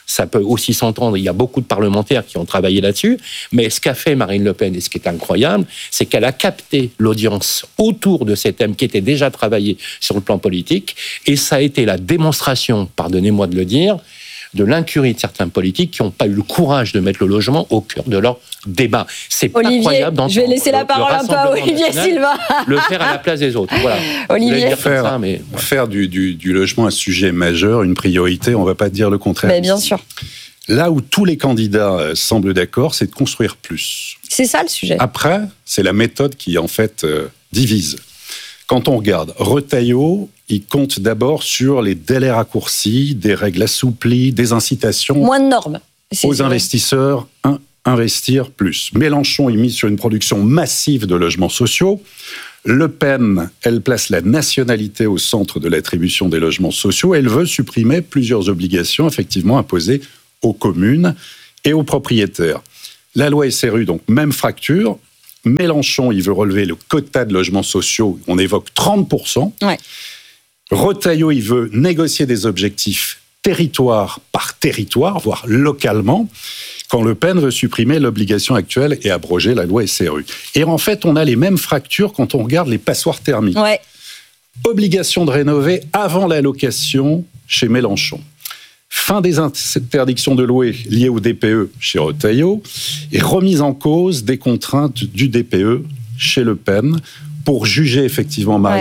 ça peut aussi s'entendre. Il y a beaucoup de parlementaires qui ont travaillé là-dessus. Mais ce qu'a fait Marine Le Pen, et ce qui est incroyable, c'est qu'elle a capté l'audience autour de ces thèmes qui étaient déjà travaillés sur le plan politique. Et ça a été la démonstration, pardonnez-moi de le dire, de l'incurie de certains politiques qui n'ont pas eu le courage de mettre le logement au cœur de leur débat. C'est incroyable d'entendre. Je vais laisser la parole un peu à Olivier Silva. Le faire à la place des autres. Voilà. Olivier, faire du logement un sujet majeur, une priorité, on ne va pas dire le contraire. Mais bien sûr. Là où tous les candidats semblent d'accord, c'est de construire plus. C'est ça le sujet. Après, c'est la méthode qui en fait divise. Quand on regarde Retailleau, il compte d'abord sur les délais raccourcis, des règles assouplies, des incitations. Moins de normes. Aux investisseurs, investir plus. Mélenchon, il mise sur une production massive de logements sociaux. Le Pen, elle place la nationalité au centre de l'attribution des logements sociaux. Elle veut supprimer plusieurs obligations effectivement imposées aux communes et aux propriétaires. La loi SRU, donc même fracture. Mélenchon, il veut relever le quota de logements sociaux. On évoque 30%. Ouais. Retailleau, il veut négocier des objectifs territoire par territoire, voire localement, quand Le Pen veut supprimer l'obligation actuelle et abroger la loi SRU. Et en fait, on a les mêmes fractures quand on regarde les passoires thermiques. Ouais. Obligation de rénover avant la location chez Mélenchon. Fin des interdictions de louer liées au DPE chez Retailleau et remise en cause des contraintes du DPE chez Le Pen pour juger effectivement Marine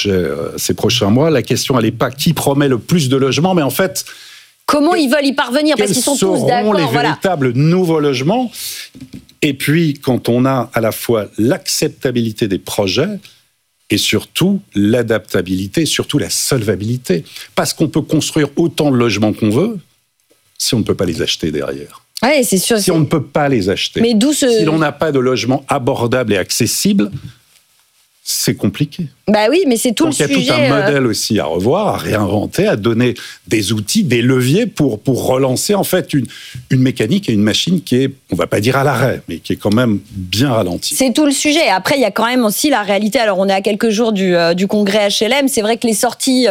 ces prochains mois. La question, elle n'est pas qui promet le plus de logements, mais en fait... Comment ils veulent y parvenir, parce qu'ils sont tous d'accord. Les véritables nouveaux logements. Et puis, quand on a à la fois l'acceptabilité des projets et surtout l'adaptabilité, surtout la solvabilité. Parce qu'on peut construire autant de logements qu'on veut si on ne peut pas les acheter derrière. Ouais, c'est sûr. Si on ne peut pas les acheter. Mais d'où si l'on n'a pas de logement abordable et accessible, c'est compliqué. Bah oui, mais c'est tout le sujet. Donc il y a tout un modèle aussi à revoir, à réinventer, à donner des outils, des leviers pour relancer en fait une mécanique et une machine qui est, on va pas dire à l'arrêt, mais qui est quand même bien ralentie. C'est tout le sujet. Après, il y a quand même aussi la réalité. Alors, on est à quelques jours du congrès HLM. C'est vrai que les sorties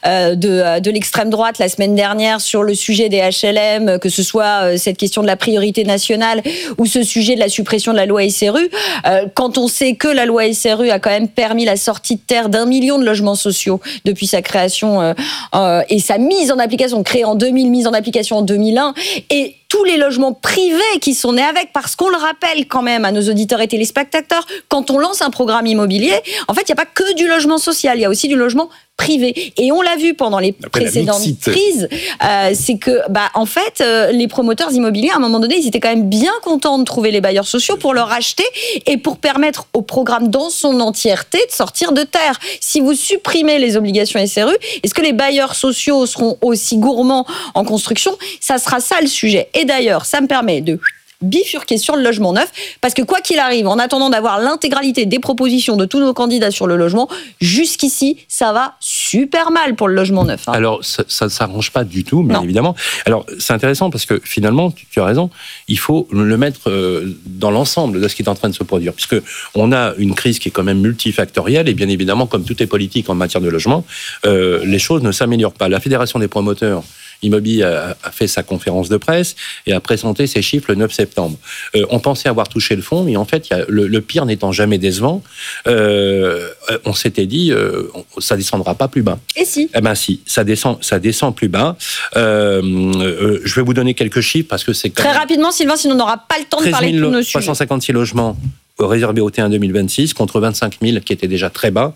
de l'extrême droite la semaine dernière sur le sujet des HLM, que ce soit cette question de la priorité nationale ou ce sujet de la suppression de la loi SRU, quand on sait que la loi SRU a quand même permis la sortie de terre d'1 million de logements sociaux depuis sa création et sa mise en application, créée en 2000, mise en application en 2001, et tous les logements privés qui sont nés avec, parce qu'on le rappelle quand même à nos auditeurs et téléspectateurs, quand on lance un programme immobilier, en fait, il n'y a pas que du logement social, il y a aussi du logement privé. Et on l'a vu pendant les précédentes crises, c'est que, en fait, les promoteurs immobiliers, à un moment donné, ils étaient quand même bien contents de trouver les bailleurs sociaux pour leur acheter et pour permettre au programme dans son entièreté de sortir de terre. Si vous supprimez les obligations SRU, est-ce que les bailleurs sociaux seront aussi gourmands en construction ? Ça sera ça le sujet. Et d'ailleurs, ça me permet de bifurquer sur le logement neuf, parce que quoi qu'il arrive, en attendant d'avoir l'intégralité des propositions de tous nos candidats sur le logement, jusqu'ici, ça va super mal pour le logement neuf. Hein. Alors, ça ne s'arrange pas du tout, bien évidemment. Alors, c'est intéressant parce que finalement, tu as raison, il faut le mettre dans l'ensemble de ce qui est en train de se produire, puisque on a une crise qui est quand même multifactorielle, et bien évidemment, comme tout est politique en matière de logement, les choses ne s'améliorent pas. La Fédération des promoteurs Immobilier a fait sa conférence de presse et a présenté ses chiffres le 9 septembre. On pensait avoir touché le fond, mais en fait, le pire n'étant jamais décevant, on s'était dit, ça descendra pas plus bas. Et si ? Eh ben si, ça descend plus bas. Je vais vous donner quelques chiffres parce que c'est quand très rapidement, Sylvain, sinon on n'aura pas le temps de parler de tous nos sujets. 356 logements réservés au T1 2026 contre 25 000 qui étaient déjà très bas,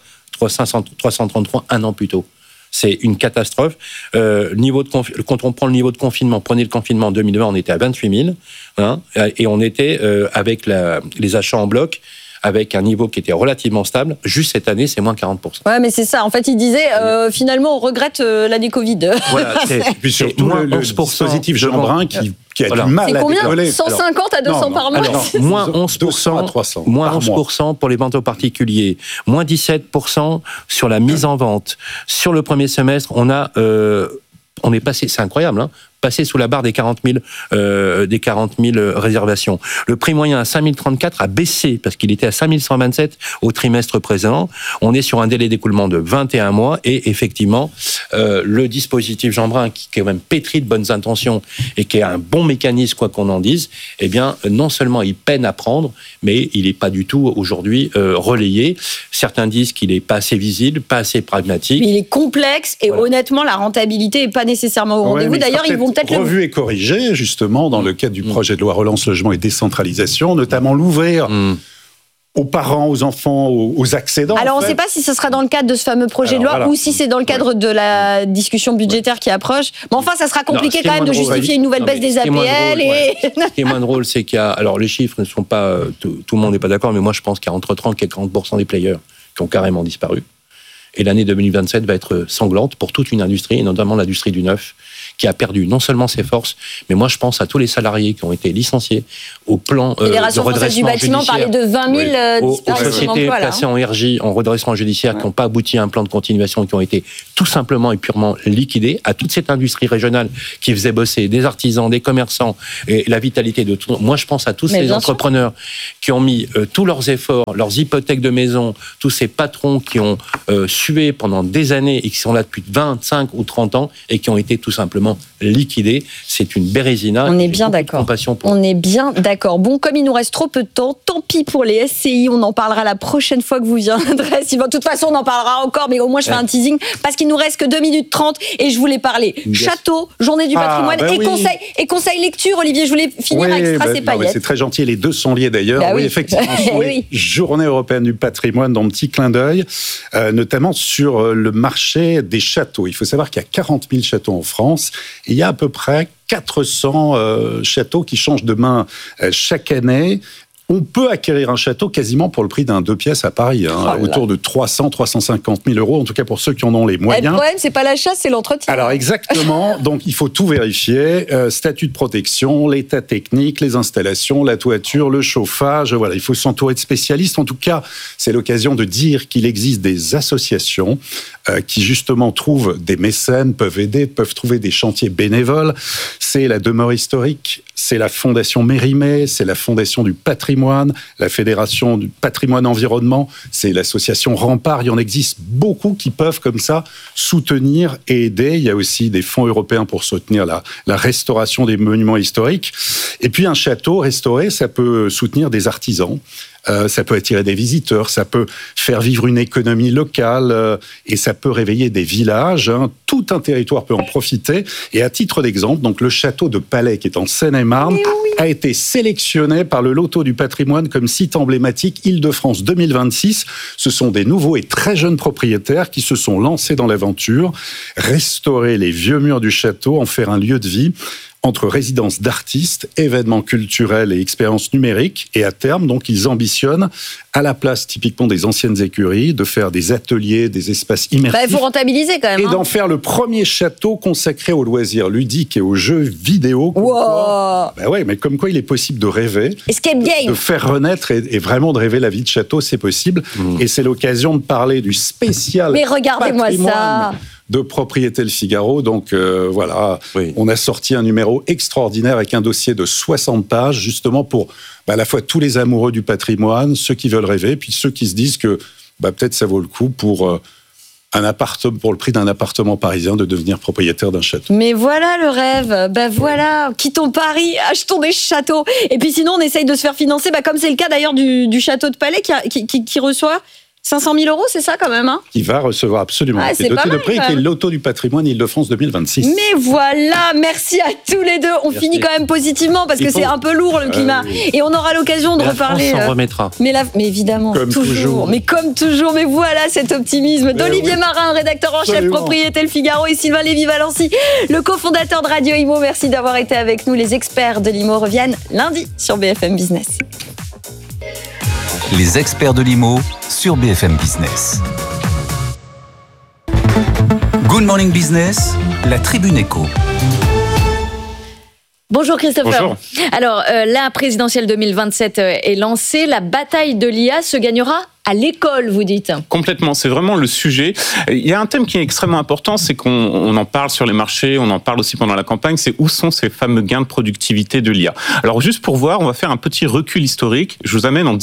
333 un an plus tôt. C'est une catastrophe. Quand on prend le niveau de confinement, prenez le confinement en 2020, on était à 28 000, hein, et on était avec les achats en bloc, avec un niveau qui était relativement stable. Juste cette année, c'est moins 40%. Ouais, mais c'est ça. En fait, il disait, finalement, on regrette l'année Covid. Voilà, et puis surtout le dispositif Jeanbrun qui a du mal à décoller. C'est combien ? 150 à 200 par mois ? Alors, moins 11% à 300 moins 11% pour les ventes aux particuliers, moins 17% sur la mise en vente. Sur le premier semestre, on est passé, c'est incroyable, hein, passer sous la barre des 40 000 réservations. Le prix moyen à 5 034 a baissé parce qu'il était à 5 127 au trimestre présent. On est sur un délai d'écoulement de 21 mois et effectivement, le dispositif Jeanbrun, qui est quand même pétri de bonnes intentions et qui est un bon mécanisme, quoi qu'on en dise, eh bien, non seulement il peine à prendre, mais il n'est pas du tout aujourd'hui relayé. Certains disent qu'il n'est pas assez visible, pas assez pragmatique. Mais il est complexe et honnêtement, la rentabilité n'est pas nécessairement au rendez-vous. D'ailleurs, ils vont peut-être revu et corrigé, justement, dans le cadre du projet de loi Relance Logement et Décentralisation, notamment l'ouvrir aux parents, aux enfants, aux accédants. Alors, on ne sait pas si ce sera dans le cadre de ce fameux projet de loi ou si c'est dans le cadre de la discussion budgétaire qui approche. Mais enfin, ça sera compliqué quand même de justifier une nouvelle baisse des APL. Ce qui est moins drôle, c'est qu'il y a... Alors, les chiffres ne sont pas... Tout le monde n'est pas d'accord, mais moi, je pense qu'il y a entre 30 et 40% des players qui ont carrément disparu. Et l'année 2027 va être sanglante pour toute une industrie, et notamment l'industrie du neuf, qui a perdu non seulement ses forces, mais moi je pense à tous les salariés qui ont été licenciés au plan de redressement du bâtiment judiciaire. Parlait de 20 000 aux sociétés placées en RJ, en redressement judiciaire, qui n'ont pas abouti à un plan de continuation, qui ont été tout simplement et purement liquidés, à toute cette industrie régionale qui faisait bosser des artisans, des commerçants, et la vitalité de tout. Moi je pense à tous ces entrepreneurs qui ont mis tous leurs efforts, leurs hypothèques de maison, tous ces patrons qui ont sué pendant des années et qui sont là depuis 25 ou 30 ans et qui ont été tout simplement liquidés. C'est une bérésina. On est bien d'accord. On est bien d'accord. Bon, comme il nous reste trop peu de temps, tant pis pour les SCI. On en parlera la prochaine fois que vous viendrez. De toute façon, on en parlera encore, mais au moins je fais un teasing parce qu'il nous reste que 2 minutes 30 et je voulais parler château, journée du patrimoine et conseil lecture. Olivier, je voulais finir avec Strass et Payette. C'est très gentil. Les deux sont liés d'ailleurs. Oui, effectivement, sur les Journées européennes du patrimoine, dans le petit clin d'œil, notamment sur le marché des châteaux. Il faut savoir qu'il y a 40 000 châteaux en France. Et il y a à peu près 400 châteaux qui changent de main chaque année. On peut acquérir un château quasiment pour le prix d'un 2 pièces à Paris, autour de 300-350 000 euros, en tout cas pour ceux qui en ont les moyens. Le problème, c'est pas l'achat, c'est l'entretien. Alors exactement, donc il faut tout vérifier, statut de protection, l'état technique, les installations, la toiture, le chauffage, voilà, il faut s'entourer de spécialistes. En tout cas, c'est l'occasion de dire qu'il existe des associations qui justement trouvent des mécènes, peuvent aider, peuvent trouver des chantiers bénévoles. C'est la Demeure historique, c'est la Fondation Mérimée, c'est la Fondation du patrimoine, la Fédération du patrimoine environnement, c'est l'association Rempart. Il y en existe beaucoup qui peuvent comme ça soutenir et aider. Il y a aussi des fonds européens pour soutenir la restauration des monuments historiques. Et puis un château restauré, ça peut soutenir des artisans. Ça peut attirer des visiteurs, ça peut faire vivre une économie locale et ça peut réveiller des villages. Tout un territoire peut en profiter. Et à titre d'exemple, donc le château de Palais, qui est en Seine-et-Marne, a été sélectionné par le Loto du patrimoine comme site emblématique Île-de-France 2026. Ce sont des nouveaux et très jeunes propriétaires qui se sont lancés dans l'aventure, restaurer les vieux murs du château, en faire un lieu de vie, entre résidences d'artistes, événements culturels et expériences numériques. Et à terme, donc, ils ambitionnent, à la place typiquement des anciennes écuries, de faire des ateliers, des espaces immersifs. Il faut rentabiliser quand même. Et d'en faire le premier château consacré aux loisirs ludiques et aux jeux vidéo. Mais comme quoi il est possible de rêver, Escape game. De faire renaître et vraiment de rêver la vie de château, c'est possible. Et c'est l'occasion de parler du spécial. Mais regardez-moi ça. De Propriété Le Figaro. Donc voilà, on a sorti un numéro extraordinaire avec un dossier de 60 pages, justement pour à la fois tous les amoureux du patrimoine, ceux qui veulent rêver, puis ceux qui se disent que peut-être ça vaut le coup pour le prix d'un appartement parisien, de devenir propriétaire d'un château. Mais voilà le rêve. Voilà, quittons Paris, achetons des châteaux. Et puis sinon, on essaye de se faire financer, comme c'est le cas d'ailleurs du château de Palais qui reçoit 500 000 euros, c'est ça quand même, Qui va recevoir absolument. C'est doté de prix, qui est le Loto du patrimoine Île-de-France 2026. Mais voilà, merci à tous les deux. On finit quand même positivement parce que c'est un peu lourd le climat. Et on aura l'occasion de reparler. On s'en remettra. Mais évidemment, comme toujours. Mais comme toujours. Mais voilà cet optimisme d'Olivier Marin, rédacteur en chef Propriété Le Figaro, et Sylvain Lévy-Valency, le cofondateur de Radio Imo. Merci d'avoir été avec nous. Les experts de l'Imo reviennent lundi sur BFM Business. Les experts de l'IMO sur BFM Business. Good Morning Business, la Tribune Éco. Bonjour Christopher. Bonjour. Alors, la présidentielle 2027 est lancée. La bataille de l'IA se gagnera à l'école, vous dites. Complètement, c'est vraiment le sujet. Il y a un thème qui est extrêmement important, c'est qu'on en parle sur les marchés, on en parle aussi pendant la campagne, c'est où sont ces fameux gains de productivité de l'IA. Alors juste pour voir, on va faire un petit recul historique. Je vous amène en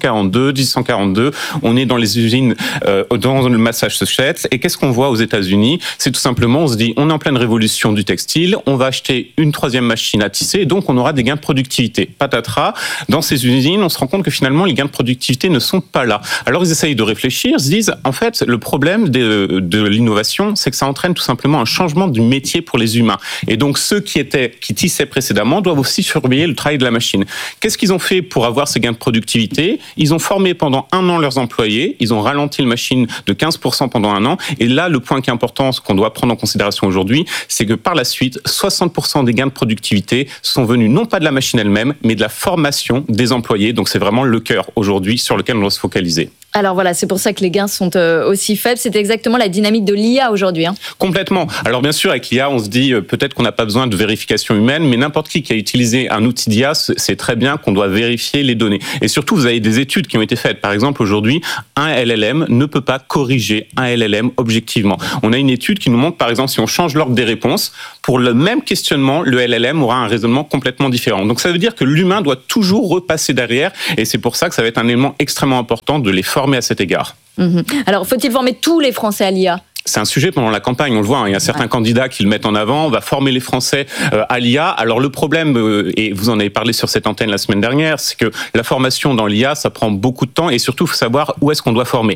1842, on est dans les usines dans le Massachusetts, et qu'est-ce qu'on voit aux États-Unis? C'est tout simplement, on se dit, on est en pleine révolution du textile, on va acheter une 3e machine à tisser, et donc on aura des gains de productivité. Patatras, dans ces usines, on se rend compte que finalement les gains de productivité ne sont pas là. Alors ils essayent de réfléchir, se disent, en fait, le problème de l'innovation, c'est que ça entraîne tout simplement un changement du métier pour les humains. Et donc ceux qui tissaient précédemment doivent aussi surveiller le travail de la machine. Qu'est-ce qu'ils ont fait pour avoir ces gains de productivité? Ils ont formé pendant 1 an leurs employés, ils ont ralenti la machine de 15% pendant 1 an, et là, le point qui est important, ce qu'on doit prendre en considération aujourd'hui, c'est que par la suite, 60% des gains de productivité sont venus non pas de la machine elle-même, mais de la formation des employés. Donc c'est vraiment le cœur aujourd'hui sur lequel on doit se focaliser. Alors voilà, c'est pour ça que les gains sont aussi faibles. C'est exactement la dynamique de l'IA aujourd'hui. Complètement. Alors bien sûr, avec l'IA, on se dit peut-être qu'on n'a pas besoin de vérification humaine, mais n'importe qui a utilisé un outil d'IA sait très bien qu'on doit vérifier les données. Et surtout, vous avez des études qui ont été faites. Par exemple, aujourd'hui, un LLM ne peut pas corriger un LLM objectivement. On a une étude qui nous montre, par exemple, si on change l'ordre des réponses, pour le même questionnement, le LLM aura un raisonnement complètement différent. Donc ça veut dire que l'humain doit toujours repasser derrière, et c'est pour ça que ça va être un élément extrêmement important de les former à cet égard. Alors, faut-il former tous les Français à l'IA ? C'est un sujet pendant la campagne, on le voit, il y a certains candidats qui le mettent en avant, on va former les Français à l'IA. Alors le problème, et vous en avez parlé sur cette antenne la semaine dernière, c'est que la formation dans l'IA, ça prend beaucoup de temps, et surtout, il faut savoir où est-ce qu'on doit former.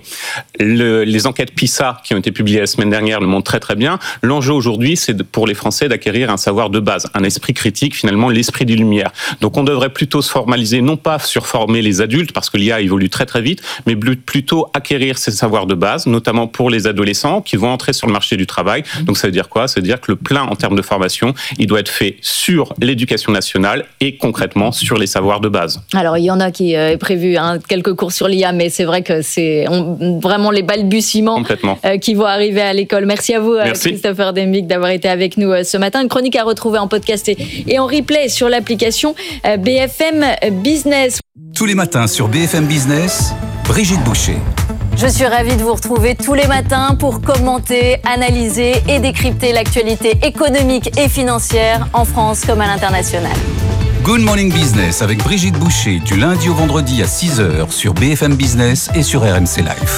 Les enquêtes PISA qui ont été publiées la semaine dernière le montrent très très bien. L'enjeu aujourd'hui, c'est pour les Français d'acquérir un savoir de base, un esprit critique, finalement l'esprit des Lumières. Donc on devrait plutôt se formaliser, non pas sur former les adultes, parce que l'IA évolue très très vite, mais plutôt acquérir ces savoirs de base, notamment pour les adolescents qui vont entrer sur le marché du travail. Donc ça veut dire quoi? Ça veut dire que le plein en termes de formation, il doit être fait sur l'éducation nationale et concrètement sur les savoirs de base. Alors il y en a qui est prévu quelques cours sur l'IA, mais c'est vrai que c'est vraiment les balbutiements qui vont arriver à l'école. Merci à vous, Christopher Dembicq, d'avoir été avec nous ce matin. Une chronique à retrouver en podcast et en replay sur l'application BFM Business. Tous les matins sur BFM Business, Brigitte Boucher. Je suis ravie de vous retrouver tous les matins pour commenter, analyser et décrypter l'actualité économique et financière en France comme à l'international. Good Morning Business avec Brigitte Boucher du lundi au vendredi à 6h sur BFM Business et sur RMC Live.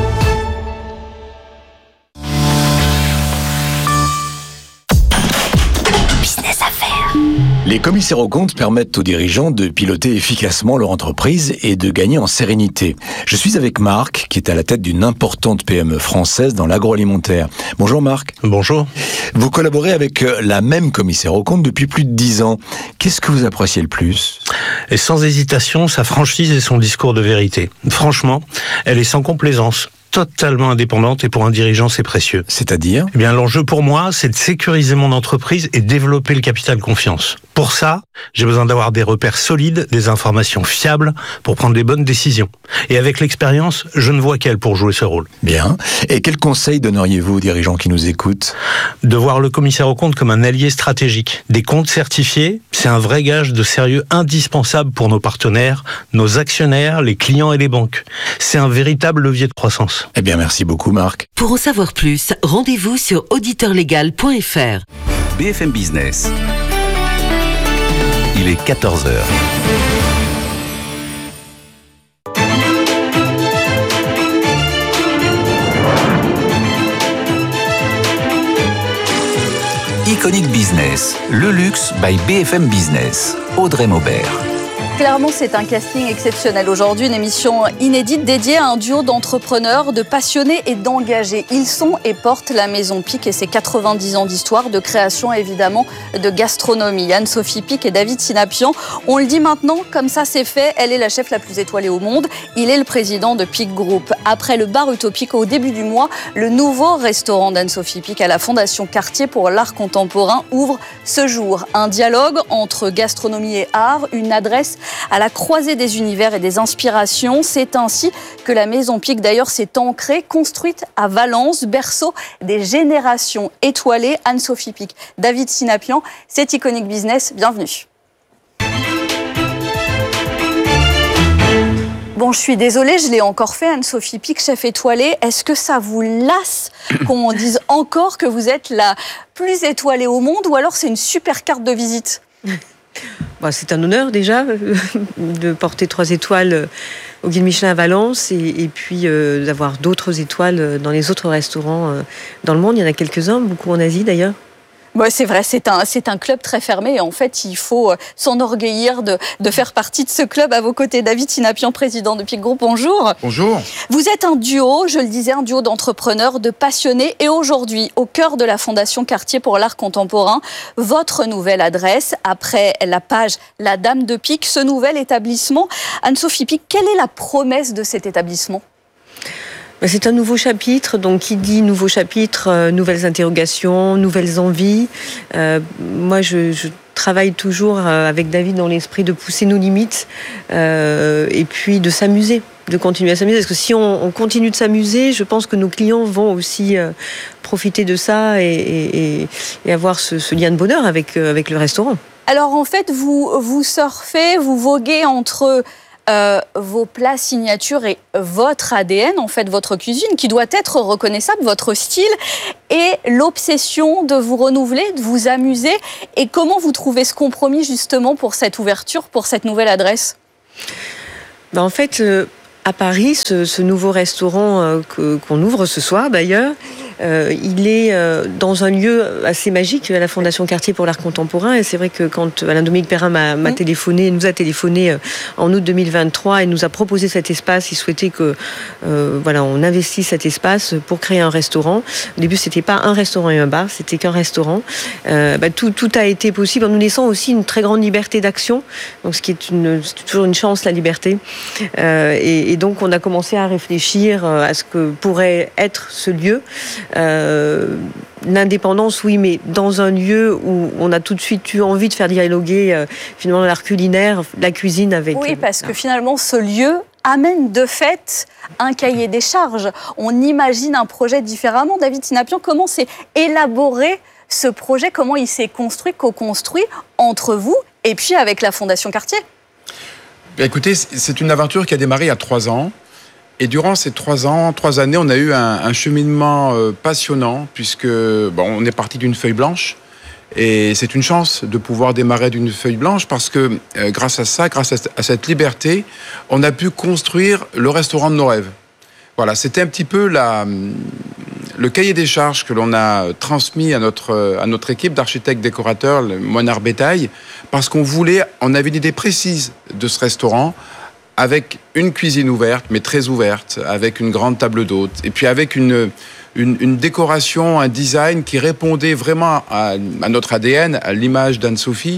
Les commissaires aux comptes permettent aux dirigeants de piloter efficacement leur entreprise et de gagner en sérénité. Je suis avec Marc, qui est à la tête d'une importante PME française dans l'agroalimentaire. Bonjour Marc. Bonjour. Vous collaborez avec la même commissaire aux comptes depuis plus de 10 ans. Qu'est-ce que vous appréciez le plus ? Et sans hésitation, sa franchise et son discours de vérité. Franchement, elle est sans complaisance. Totalement indépendante, et pour un dirigeant, c'est précieux. C'est-à-dire ? Eh bien, l'enjeu pour moi, c'est de sécuriser mon entreprise et développer le capital confiance. Pour ça, j'ai besoin d'avoir des repères solides, des informations fiables pour prendre les bonnes décisions. Et avec l'expérience, je ne vois qu'elle pour jouer ce rôle. Bien. Et quels conseils donneriez-vous aux dirigeants qui nous écoutent ? De voir le commissaire aux comptes comme un allié stratégique. Des comptes certifiés, c'est un vrai gage de sérieux indispensable pour nos partenaires, nos actionnaires, les clients et les banques. C'est un véritable levier de croissance. Eh bien, merci beaucoup, Marc. Pour en savoir plus, rendez-vous sur auditeurlegal.fr. BFM Business. Il est 14h. Iconic Business, le luxe by BFM Business. Audrey Maubert. Clairement, c'est un casting exceptionnel. Aujourd'hui, une émission inédite dédiée à un duo d'entrepreneurs, de passionnés et d'engagés. Ils sont et portent la Maison Pic et ses 90 ans d'histoire, de création évidemment, de gastronomie. Anne-Sophie Pic et David Sinapian. On le dit maintenant, comme ça c'est fait, elle est la chef la plus étoilée au monde. Il est le président de Pic Group. Après le bar utopique au début du mois, le nouveau restaurant d'Anne-Sophie Pic à la Fondation Cartier pour l'art contemporain ouvre ce jour. Un dialogue entre gastronomie et art, une adresse à la croisée des univers et des inspirations. C'est ainsi que la Maison Pic, d'ailleurs, s'est ancrée, construite à Valence, berceau des générations étoilées. Anne-Sophie Pic, David Sinapian, c'est Iconic Business. Bienvenue. Bon, je suis désolée, je l'ai encore fait, Anne-Sophie Pic, chef étoilée. Est-ce que ça vous lasse qu'on dise encore que vous êtes la plus étoilée au monde, ou alors c'est une super carte de visite? C'est un honneur déjà de porter 3 étoiles au Guide Michelin à Valence et puis d'avoir d'autres étoiles dans les autres restaurants dans le monde. Il y en a quelques-uns, beaucoup en Asie d'ailleurs. Ouais, c'est vrai, c'est un club très fermé et en fait, il faut s'enorgueillir de faire partie de ce club. À vos côtés, David Sinapian, président de Pic Group. Bonjour. Bonjour. Vous êtes un duo, je le disais, un duo d'entrepreneurs, de passionnés et aujourd'hui, au cœur de la Fondation Cartier pour l'art contemporain, votre nouvelle adresse, après la page La Dame de Pic, ce nouvel établissement. Anne-Sophie Pic, quelle est la promesse de cet établissement ? C'est un nouveau chapitre, donc qui dit nouveau chapitre, nouvelles interrogations, nouvelles envies. Moi, je travaille toujours avec David dans l'esprit de pousser nos limites et puis de s'amuser, de continuer à s'amuser. Parce que si on continue de s'amuser, je pense que nos clients vont aussi profiter de ça et avoir ce lien de bonheur avec le restaurant. Alors en fait, vous surfez, vous voguez entre vos plats signatures et votre ADN, en fait, votre cuisine, qui doit être reconnaissable, votre style, et l'obsession de vous renouveler, de vous amuser. Et comment vous trouvez ce compromis, justement, pour cette ouverture, pour cette nouvelle adresse ? En fait, à Paris, ce nouveau restaurant qu'on ouvre ce soir, d'ailleurs, il est dans un lieu assez magique, à la Fondation Cartier pour l'art contemporain. Et c'est vrai que quand Alain-Dominique Perrin nous a téléphoné en août 2023 et nous a proposé cet espace, il souhaitait que on investisse cet espace pour créer un restaurant. Au début, c'était pas un restaurant et un bar, c'était qu'un restaurant. Tout a été possible en nous laissant aussi une très grande liberté d'action. Donc, ce qui est toujours une chance, la liberté. Et donc, on a commencé à réfléchir à ce que pourrait être ce lieu. L'indépendance, oui, mais dans un lieu où on a tout de suite eu envie de faire dialoguer finalement l'art culinaire, la cuisine avec... Oui, parce que finalement, ce lieu amène de fait un cahier des charges. On imagine un projet différemment. David Sinapian, comment s'est élaboré ce projet? Comment il s'est construit, co-construit entre vous et puis avec la Fondation Cartier? Écoutez, c'est une aventure qui a démarré il y a 3 ans. Et durant ces 3 années, on a eu un cheminement passionnant, puisque on est parti d'une feuille blanche. Et c'est une chance de pouvoir démarrer d'une feuille blanche, parce que grâce à ça, grâce à cette liberté, on a pu construire le restaurant de nos rêves. Voilà, c'était un petit peu le cahier des charges que l'on a transmis à notre équipe d'architectes décorateurs, le Moinard Bétail, parce on avait une idée précise de ce restaurant, avec une cuisine ouverte, mais très ouverte, avec une grande table d'hôte, et puis avec une décoration, un design qui répondait vraiment à notre ADN, à l'image d'Anne-Sophie,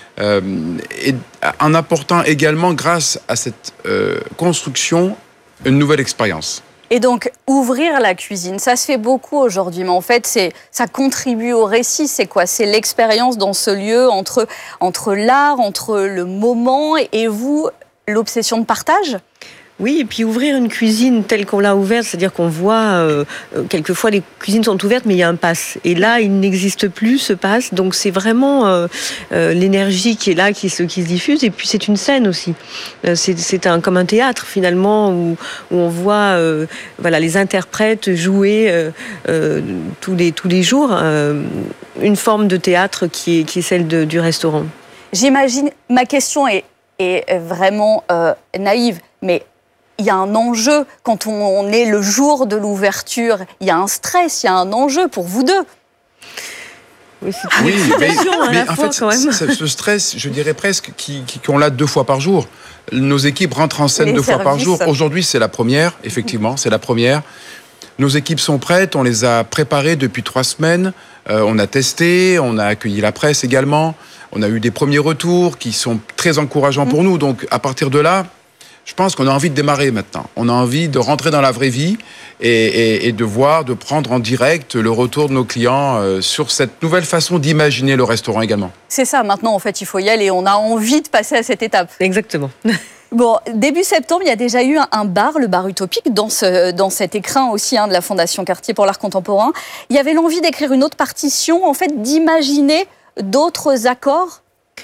et en apportant également, grâce à cette construction, une nouvelle expérience. Et donc, ouvrir la cuisine, ça se fait beaucoup aujourd'hui, mais en fait, ça contribue au récit. C'est quoi? C'est l'expérience dans ce lieu entre l'art, entre le moment et vous, l'obsession de partage? Oui, et puis ouvrir une cuisine telle qu'on l'a ouverte, c'est-à-dire qu'on voit, quelquefois les cuisines sont ouvertes, mais il y a un pass. Et là, il n'existe plus ce pass, donc c'est vraiment l'énergie qui est là, qui se diffuse, et puis c'est une scène aussi. C'est comme un théâtre, finalement, où on voit les interprètes jouer tous les jours, une forme de théâtre qui est celle du restaurant. J'imagine, ma question est vraiment naïve, mais il y a un enjeu quand on est le jour de l'ouverture. Il y a un stress, il y a un enjeu pour vous deux. Oui, mais en fait, ce stress, je dirais presque, qu'on l'a 2 fois par jour. Nos équipes rentrent en scène 2 fois par jour. Aujourd'hui, c'est la première, effectivement, c'est la première. Nos équipes sont prêtes, on les a préparées depuis 3 semaines. On a testé, on a accueilli la presse également. On a eu des premiers retours qui sont très encourageants pour nous. Donc, à partir de là, je pense qu'on a envie de démarrer maintenant. On a envie de rentrer dans la vraie vie et de prendre en direct le retour de nos clients sur cette nouvelle façon d'imaginer le restaurant également. C'est ça, maintenant, en fait, il faut y aller. On a envie de passer à cette étape. Exactement. Bon, début septembre, il y a déjà eu un bar, le bar Utopique, dans cet écrin aussi de la Fondation Cartier pour l'art contemporain. Il y avait l'envie d'écrire une autre partition, en fait, d'imaginer d'autres accords.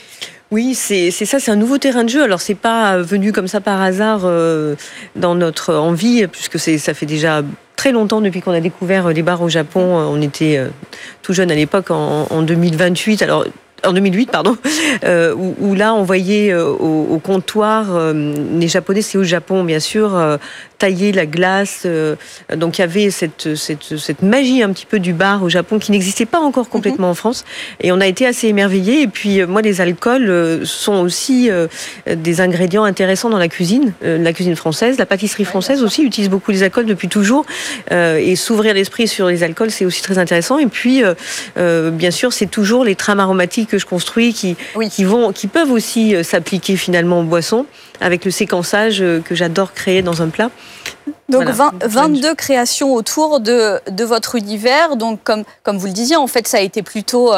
Oui, c'est ça, c'est un nouveau terrain de jeu. Alors, c'est pas venu comme ça par hasard dans notre envie, puisque ça fait déjà très longtemps depuis qu'on a découvert les bars au Japon. On était tout jeune à l'époque, en 2028. Alors, en 2008, pardon, où là, on voyait au comptoir, les Japonais, c'est au Japon, bien sûr, tailler la glace. Donc, il y avait cette magie un petit peu du bar au Japon qui n'existait pas encore complètement en France. Et on a été assez émerveillés. Et puis, moi, les alcools sont aussi des ingrédients intéressants dans la cuisine française. La pâtisserie française aussi utilise beaucoup les alcools depuis toujours. Et s'ouvrir l'esprit sur les alcools, c'est aussi très intéressant. Et puis, bien sûr, c'est toujours les trames aromatiques que je construis qui peuvent aussi s'appliquer finalement aux boissons avec le séquençage que j'adore créer dans un plat. Donc voilà. 22 créations autour de votre univers. Donc comme vous le disiez, en fait, ça a été plutôt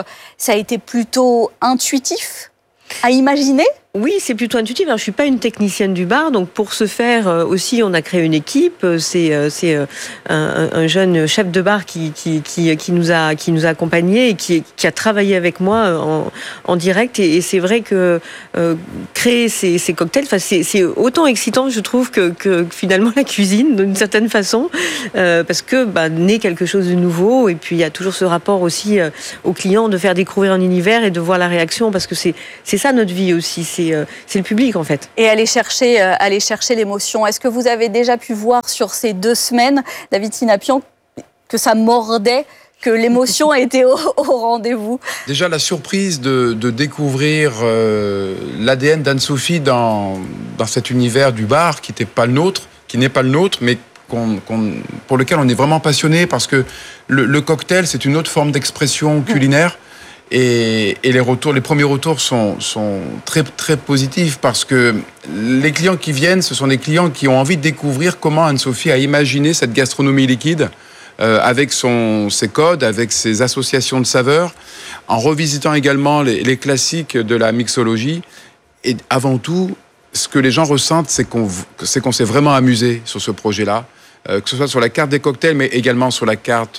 intuitif à imaginer. Oui, c'est plutôt intuitif. Alors, je suis pas une technicienne du bar, donc pour ce faire aussi, on a créé une équipe. C'est un jeune chef de bar qui nous a accompagnés et qui a travaillé avec moi en direct. Et c'est vrai que créer ces cocktails, c'est autant excitant, je trouve, que finalement la cuisine, d'une certaine façon, parce que naît quelque chose de nouveau. Et puis il y a toujours ce rapport aussi au client de faire découvrir un univers et de voir la réaction, parce que c'est ça notre vie aussi. C'est le public, en fait. Et aller chercher l'émotion. Est-ce que vous avez déjà pu voir sur ces 2 semaines, David Sinapian, que ça mordait, que l'émotion était au rendez-vous? Déjà, la surprise de découvrir l'ADN d'Anne-Sophie dans cet univers du bar qui n'est pas le nôtre, mais pour lequel on est vraiment passionné, parce que le cocktail, c'est une autre forme d'expression culinaire. Et les premiers retours sont très, très positifs, parce que les clients qui viennent, ce sont des clients qui ont envie de découvrir comment Anne-Sophie a imaginé cette gastronomie liquide, avec ses codes, avec ses associations de saveurs, en revisitant également les classiques de la mixologie. Et avant tout, ce que les gens ressentent, c'est qu'on s'est vraiment amusé sur ce projet-là. Que ce soit sur la carte des cocktails, mais également sur la carte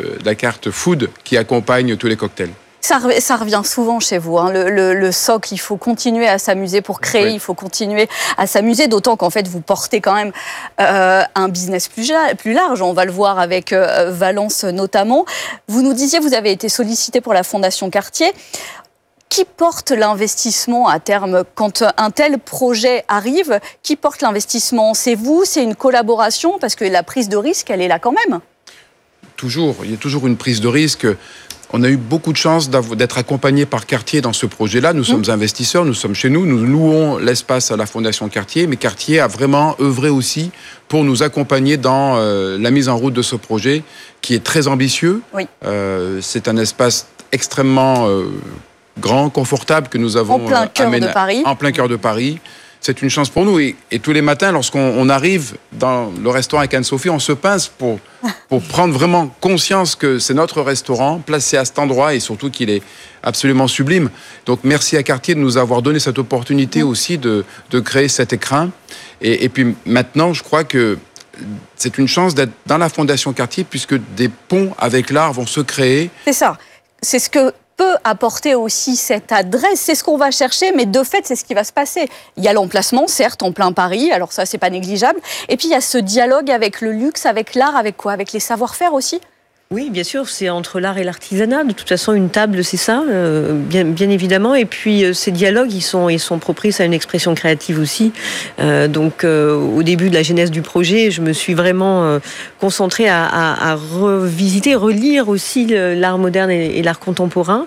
food qui accompagne tous les cocktails. Ça revient souvent chez vous, hein. Le socle, il faut continuer à s'amuser pour créer, oui. Il faut continuer à s'amuser, d'autant qu'en fait, vous portez quand même un business plus large. On va le voir avec Valence notamment. Vous nous disiez, vous avez été sollicité pour la Fondation Cartier. Qui porte l'investissement à terme quand un tel projet arrive? Qui porte l'investissement? C'est vous? C'est une collaboration? Parce que la prise de risque, elle est là quand même. Toujours. Il y a toujours une prise de risque. On a eu beaucoup de chance d'être accompagnés par Cartier dans ce projet-là. Nous sommes investisseurs, nous sommes chez nous, nous louons l'espace à la Fondation Cartier, mais Cartier a vraiment œuvré aussi pour nous accompagner dans la mise en route de ce projet qui est très ambitieux. Oui. C'est un espace extrêmement grand, confortable que nous avons en plein cœur de Paris. En plein cœur de Paris. C'est une chance pour nous. Et tous les matins, lorsqu'on arrive dans le restaurant avec Anne-Sophie, on se pince pour prendre vraiment conscience que c'est notre restaurant, placé à cet endroit, et surtout qu'il est absolument sublime. Donc merci à Cartier de nous avoir donné cette opportunité aussi de créer cet écrin. Et puis maintenant, je crois que c'est une chance d'être dans la Fondation Cartier, puisque des ponts avec l'art vont se créer. C'est ça. C'est ce que peut apporter aussi cette adresse, c'est ce qu'on va chercher, mais de fait, c'est ce qui va se passer. Il y a l'emplacement, certes, en plein Paris, alors ça, c'est pas négligeable. Et puis, il y a ce dialogue avec le luxe, avec l'art, avec quoi? Avec les savoir-faire aussi? Oui, bien sûr, c'est entre l'art et l'artisanat. De toute façon, une table, c'est ça, bien évidemment. Et puis, ces dialogues, ils sont propices à une expression créative aussi. Donc, au début de la genèse du projet, je me suis vraiment concentrée à revisiter, relire aussi l'art moderne et l'art contemporain.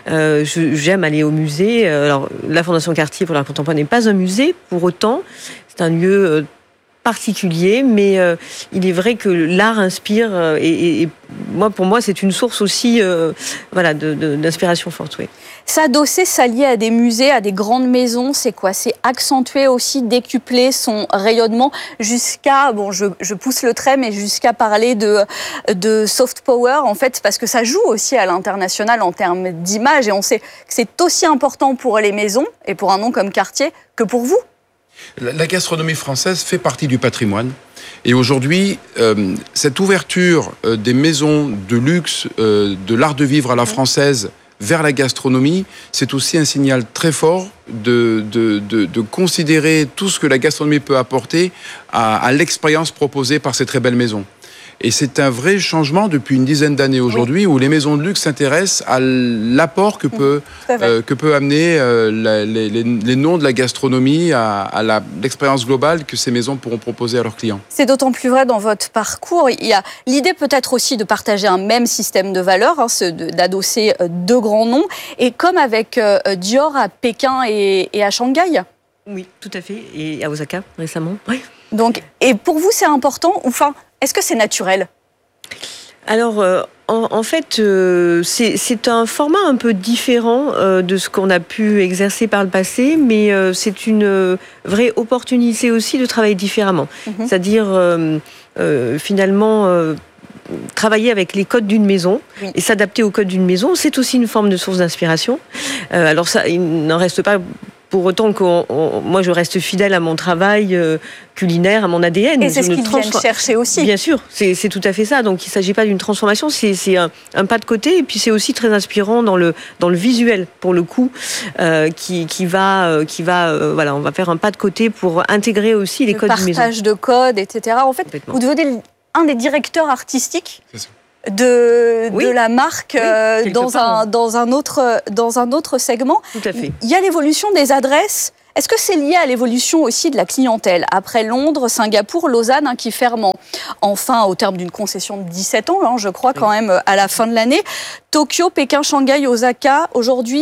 J'aime aller au musée. Alors, la Fondation Cartier pour l'art contemporain n'est pas un musée, pour autant. C'est un lieu particulier, mais il est vrai que l'art inspire et pour moi c'est une source aussi d'inspiration forte. Oui. S'adosser, s'allier à des musées, à des grandes maisons, c'est quoi? C'est accentuer aussi, décupler son rayonnement jusqu'à, je pousse le trait, mais jusqu'à parler de soft power, en fait, parce que ça joue aussi à l'international en termes d'image, et on sait que c'est aussi important pour les maisons et pour un nom comme Cartier que pour vous. La gastronomie française fait partie du patrimoine. Et aujourd'hui, cette ouverture des maisons de luxe, de l'art de vivre à la française vers la gastronomie, c'est aussi un signal très fort de considérer tout ce que la gastronomie peut apporter à l'expérience proposée par ces très belles maisons. Et c'est un vrai changement depuis une dizaine d'années aujourd'hui, où les maisons de luxe s'intéressent à l'apport que peut amener les noms de la gastronomie à l'expérience globale que ces maisons pourront proposer à leurs clients. C'est d'autant plus vrai dans votre parcours. Il y a l'idée peut-être aussi de partager un même système de valeurs, d'adosser deux grands noms, et comme avec Dior à Pékin et à Shanghai. Oui, tout à fait, et à Osaka récemment. Oui. Donc, et pour vous, c'est important, enfin, est-ce que c'est naturel ? Alors, en fait, c'est un format un peu différent de ce qu'on a pu exercer par le passé, mais c'est une vraie opportunité aussi de travailler différemment. C'est-à-dire, finalement... travailler avec les codes d'une maison et s'adapter aux codes d'une maison, c'est aussi une forme de source d'inspiration. Alors ça, il n'en reste pas pour autant que moi je reste fidèle à mon travail culinaire, à mon ADN. Et c'est ce qu'ils viennent chercher aussi. Bien sûr, c'est tout à fait ça. Donc il ne s'agit pas d'une transformation, c'est un pas de côté. Et puis c'est aussi très inspirant dans le visuel, pour le coup, qui va voilà, on va faire un pas de côté pour intégrer aussi les codes d'une maison. Le partage de codes, etc. En fait, vous devenez un des directeurs artistiques de la marque dans un autre segment. Tout à fait. Il y a l'évolution des adresses. Est-ce que c'est lié à l'évolution aussi de la clientèle ? Après Londres, Singapour, Lausanne, qui ferment enfin au terme d'une concession de 17 ans, je crois, quand même, à la fin de l'année. Tokyo, Pékin, Shanghai, Osaka, aujourd'hui,